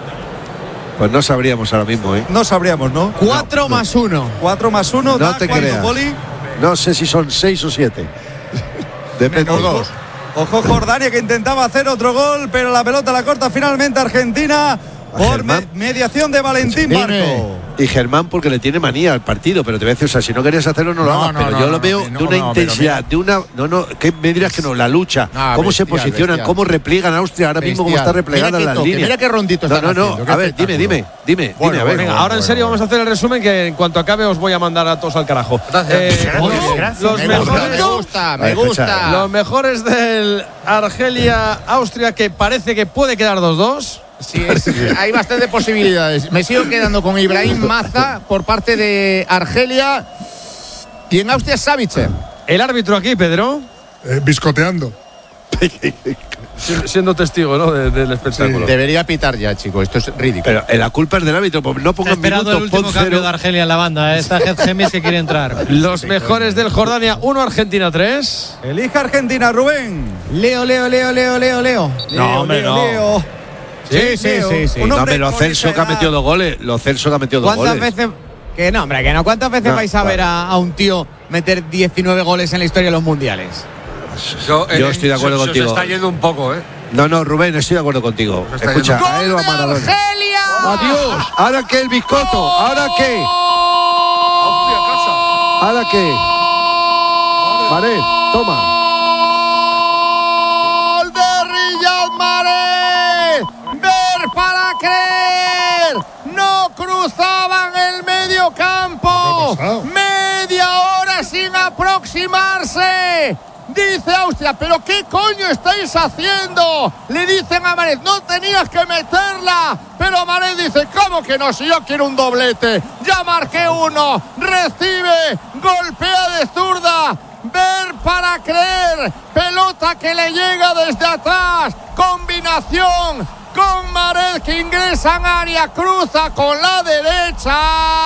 Pues no sabríamos ahora mismo, ¿eh? No sabríamos, ¿no? Cuatro más uno. Cuatro más uno, No da te cuánto, creas. Poli. No sé si son seis o siete. Depende. Ojo, ojo Jordania que intentaba hacer otro gol, pero la pelota la corta finalmente Argentina por me- Germán. mediación de Valentín Dime. Barco. Y Germán porque le tiene manía al partido, pero te voy a decir, o sea, si no querías hacerlo no lo No, hagas, no, pero no, yo no, lo veo no, de una no, pero intensidad, mira. de una, no, no, ¿qué me dirás que no? La lucha, Ah, cómo se bestial, posicionan, bestial. cómo repliegan a Austria ahora mismo, cómo Bestial. está replegada Mira qué las toque, líneas. mira qué rondito No, están no, no, haciendo, qué a ver, dime, espectáculo. dime, dime, Bueno, dime, a ver. bueno, Venga, ahora en serio vamos a hacer el resumen que en cuanto acabe os voy a mandar a todos al carajo. Eh, Gracias, los- gracias. los Me gusta, mejores, me gusta, me Ay, escucha, gusta. los mejores del Argelia-Austria que parece que puede quedar dos dos. Sí, es- hay bastantes posibilidades. Me sigo quedando con Ibrahim Maza por parte de Argelia. Y en Austria, Savitzer. El árbitro aquí, Pedro, Eh, biscoteando. si- siendo testigo, ¿no? de- del espectáculo. Debería pitar ya, chicos. Esto es ridículo. Pero eh, la culpa es del árbitro, pues no Está pongan esperando el minutos, último pon cambio cero. de Argelia en la banda. ¿eh? Está Ged Gemis que quiere entrar. Los mejores del Jordania uno, Argentina tres. Elija Argentina, Rubén. Leo, Leo, Leo, Leo, Leo, Leo. Leo, hombre, Leo, no. Leo. Sí, sí, Leo, sí, sí. un No, hombre pero con Celso esa que ha edad. metido dos goles, lo Celso que ha metido dos ¿Cuántas goles. veces? Que no, hombre, que no. ¿Cuántas veces No, vais a ver a, a un tío meter diecinueve goles en la historia de los mundiales? Yo eh, estoy de acuerdo se- contigo. Se está yendo un poco, ¿eh? No, no, Rubén, estoy de acuerdo contigo. está Escucha, yendo. a él o a ¡Gol de Maradona. Argelia! Adiós. ¿Ahora qué el biscoto? ¿Ahora qué? ¿Ahora qué? Vale, toma. ¡Gol de Riyad Mahrez! ¡Ver para creer! ¡No cruzaban el medio campo! ¿Qué ha pasado? ¡Media hora sin aproximarse! Dice Austria, ¿pero qué coño estáis haciendo? Le dicen a Mahrez, no tenías que meterla. Pero Mahrez dice, ¿cómo que no? Si yo quiero un doblete. Ya marqué uno. Recibe, golpea de zurda. Ver para creer. Pelota que le llega desde atrás. Combinación con Mahrez que ingresa en área. Cruza con la derecha.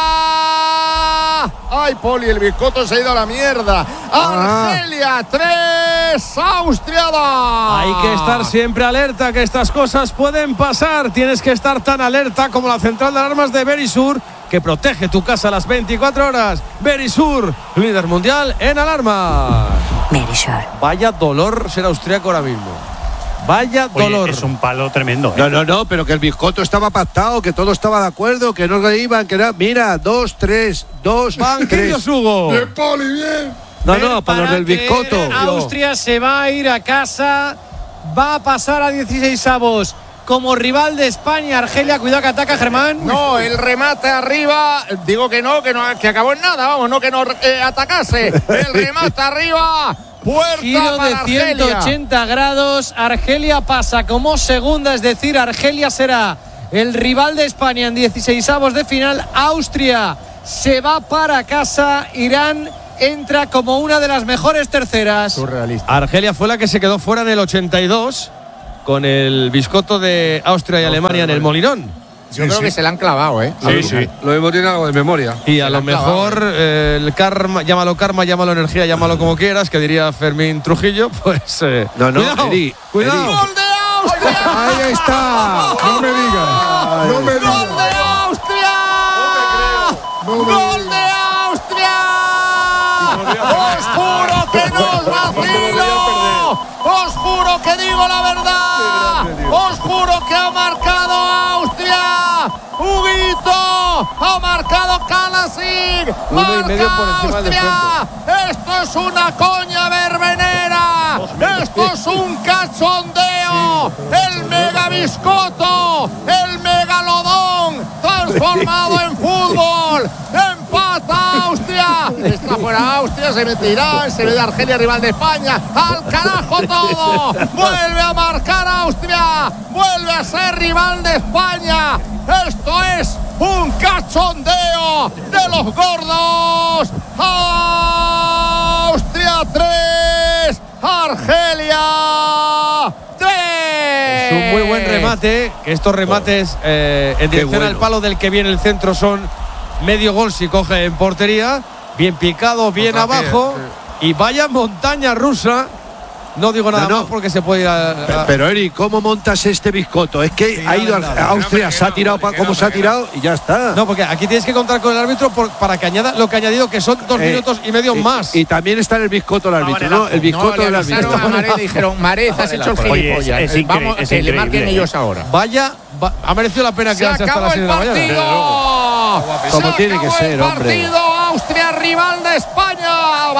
Ay, Poli, el biscoto se ha ido a la mierda. Argelia tres, Austria dos. Hay que estar siempre alerta, que estas cosas pueden pasar. Tienes que estar tan alerta como la central de alarmas de Verisur, que protege tu casa a las veinticuatro horas. Verisur, líder mundial en alarmas. Verisur. Vaya dolor ser austriaco ahora mismo. Vaya Oye, dolor. es un palo tremendo. ¿eh? No, no, no, pero que el biscoto estaba pactado, que todo estaba de acuerdo, que no iban, que era. Mira, dos, tres, dos, Banquillos, tres. Hugo. Bien, Poli, bien. No, Ver no, para los del creer, biscoto. Austria se va a ir a casa. Va a pasar a dieciséis avos como rival de España. Argelia, cuidado que ataca Germán. No, el remate arriba, digo que no, que no, que acabó en nada, vamos, no que no eh, atacase. El remate arriba, puerta Giro para de ciento ochenta Argelia. grados. Argelia pasa como segunda, es decir, Argelia será el rival de España en dieciseisavos de final. Austria se va para casa. Irán entra como una de las mejores terceras. Surrealista. Argelia fue la que se quedó fuera en el ochenta y dos con el biscotto de Austria y Alemania en el Molinón. Yo creo que se la han clavado, ¿eh? Sí, sí. Lo mismo tiene algo de memoria. Y a lo mejor eh, el karma, llámalo karma, llámalo energía, llámalo como quieras, que diría Fermín Trujillo, pues. Eh, No, no, cuidado, Eri, cuidado. Eri. ¡Gol de Austria! Ahí está. No me digas. No me ¡Gol digas. de Austria! ¡Gol de Austria! ¡Os juro que no os vacilo! ¡Os juro que digo la verdad! ¡Os juro que ha marcado Austria! ¡Huguito! ¡Ha marcado Kalasic! Uno y medio ¡Marca por encima del Austria! ¡Esto es una coña verbenera! ¡Esto es un cachondeo! ¡El mega biscoto! ¡El megalodón! ¡Transformado en fútbol! ¡Empata Austria! Está fuera Austria, se meterá, se ve de Argelia, rival de España. ¡Al carajo todo! ¡Vuelve a marcar Austria! ¡Vuelve a ser rival de España! ¡Esto es un cachondeo de los gordos! ¡Austria tres! ¡Argelia tres! Es un muy buen remate, que estos remates eh, en dirección bueno. al palo del que viene el centro son medio gol si coge en portería, bien picado, bien Otra abajo, pie, y vaya montaña rusa. No digo nada No, no. más porque se puede ir a, a- Pero Eri, ¿cómo montas este biscotto? Es que ha ido a Austria, se ha tirado pa- como se ha tirado y ya está. No, porque aquí tienes que contar con el árbitro por- para que añada lo que ha añadido, que son dos Eh, minutos y medio y, más. Y también está en el biscotto el árbitro, ¿no? El biscotto No, le del avisaron árbitro. a Marez y dijeron, Marez, has hecho el Oye, gilipollas. es- es Vamos, incre- es que le increíble, marquen ¿eh? ellos ahora. Vaya, va- ha merecido la pena Se quedarse hasta acabó las el seis de la mañana. partido. Como Se tiene que acabó ser, el hombre. partido. Austria, rival de España.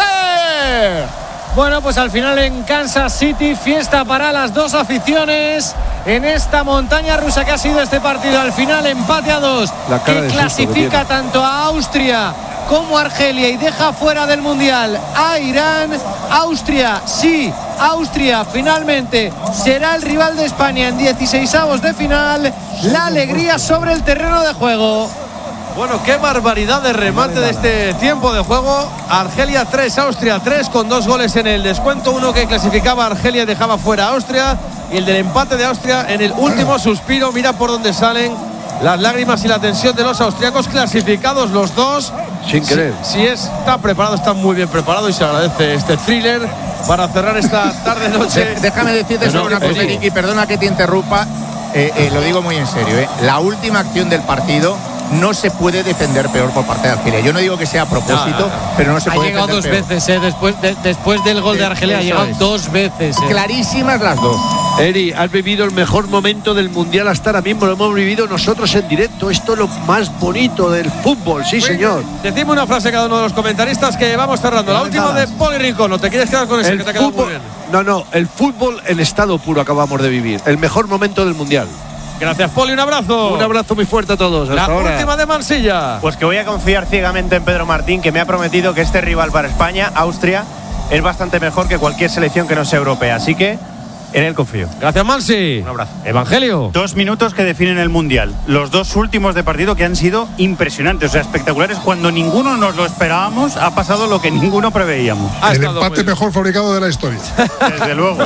Ballester. Bueno, pues al final en Kansas City, fiesta para las dos aficiones en esta montaña rusa que ha sido este partido. Al final empate a dos, La cara de que susto que clasifica tiene. tanto a Austria como a Argelia y deja fuera del Mundial a Irán. Austria, sí, Austria finalmente será el rival de España en dieciseisavos de final. La alegría sobre el terreno de juego. Bueno, qué barbaridad de remate de este tiempo de juego. Argelia tres, Austria tres, con dos goles en el descuento. Uno que clasificaba a Argelia y dejaba fuera a Austria. Y el del empate de Austria en el último suspiro. Mira por dónde salen las lágrimas y la tensión de los austriacos, clasificados los dos. Sin querer. Si, si está preparado, está muy bien preparado y se agradece este thriller para cerrar esta tarde-noche. De- déjame decirte No, solo no, una cosa, Eri. Ricky, perdona que te interrumpa. Eh, eh, lo digo muy en serio. Eh. La última acción del partido no se puede defender peor por parte de Argelia. Yo no digo que sea a propósito, No, no, no. pero no se Ha puede llegado dos defender peor. veces, eh, después, de- después del gol de Argelia, ha Eso llegado es. dos veces. eh. Clarísimas las dos. Eri, has vivido el mejor momento del Mundial hasta ahora mismo. Lo hemos vivido nosotros en directo. Esto es lo más bonito del fútbol, sí, señor. Decime una frase cada uno de los comentaristas que vamos cerrando. La última de Poli Rincón. ¿No te quieres quedar con ese El que te ha quedado muy fútbol, bien? no, no, el fútbol en estado puro acabamos de vivir. El mejor momento del Mundial. Gracias, Poli. Un abrazo. Un abrazo muy fuerte a todos. La Hasta ahora. última de Mansilla. Pues que voy a confiar ciegamente en Pedro Martín, que me ha prometido que este rival para España, Austria, es bastante mejor que cualquier selección que no sea europea. Así que en él confío. Gracias, Mansi. Un abrazo. Evangelio. Dos minutos que definen el Mundial. Los dos últimos de partido que han sido impresionantes, o sea, espectaculares. Cuando ninguno nos lo esperábamos, ha pasado lo que ninguno preveíamos. Ha El estado empate muy bien. mejor fabricado de la historia. Desde luego.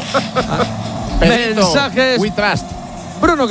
Pedrito, Mensajes. We trust. Bruno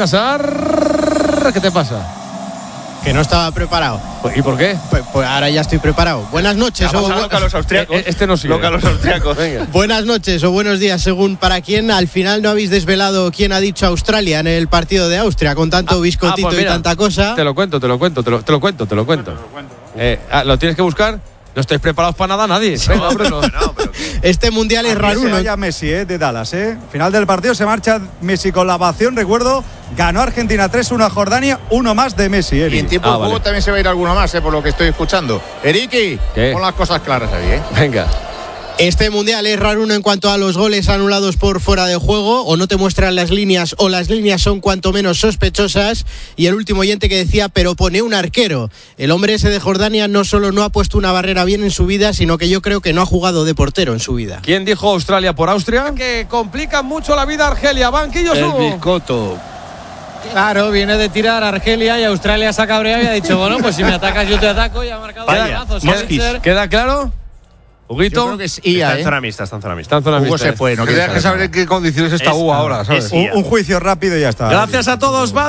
Casar. ¿Qué te pasa? Que no estaba preparado. ¿Y por qué? Pues, pues ahora ya estoy preparado. Buenas noches. O, Vamos a loca a los austriacos. Eh, Este no sigue. Loca a los austriacos. Venga. buenas noches o buenos días, según para quién. Al final no habéis desvelado quién ha dicho Australia en el partido de Austria, con tanto Ah, biscotito ah, pues y mira, tanta cosa. Te lo cuento, te lo cuento, te lo, te lo cuento, te lo cuento. Eh, ah, ¿Lo tienes que buscar? No estáis preparados para nada nadie. Venga, Bruno. Este mundial es Aquí raro, se ¿no? vaya Messi, eh, de Dallas, ¿eh? Final del partido se marcha Messi con la ovación. Recuerdo, ganó Argentina tres uno a Jordania, uno más de Messi, Eri. Y en tiempo Ah, de juego vale. también se va a ir alguno más, eh, por lo que estoy escuchando. Eriki, ¿Qué? pon las cosas claras ahí, ¿eh? Venga. Este mundial es raro uno en cuanto a los goles anulados por fuera de juego, o no te muestran las líneas o las líneas son cuanto menos sospechosas. Y el último oyente que decía, pero pone un arquero. El hombre ese de Jordania no solo no ha puesto una barrera bien en su vida, sino que yo creo que no ha jugado de portero en su vida. ¿Quién dijo Australia por Austria? Que complica mucho la vida a Argelia. Banquillo El Hugo. Biscotto. Claro, viene de tirar Argelia y Australia se ha cabreado y ha dicho, bueno, pues si me atacas yo te ataco y ha marcado un golazo. ¿Queda, ¿Queda claro? Huguito. Yo creo que es I A, Está en ¿eh? zona mixta, está en zona mixta. Está en zona Hugo mixta. se fue, no Tendría quiere que saber saber en qué condiciones está Es- Hugo ahora, ¿sabes? es- Un, un juicio rápido y ya está. Gracias a todos.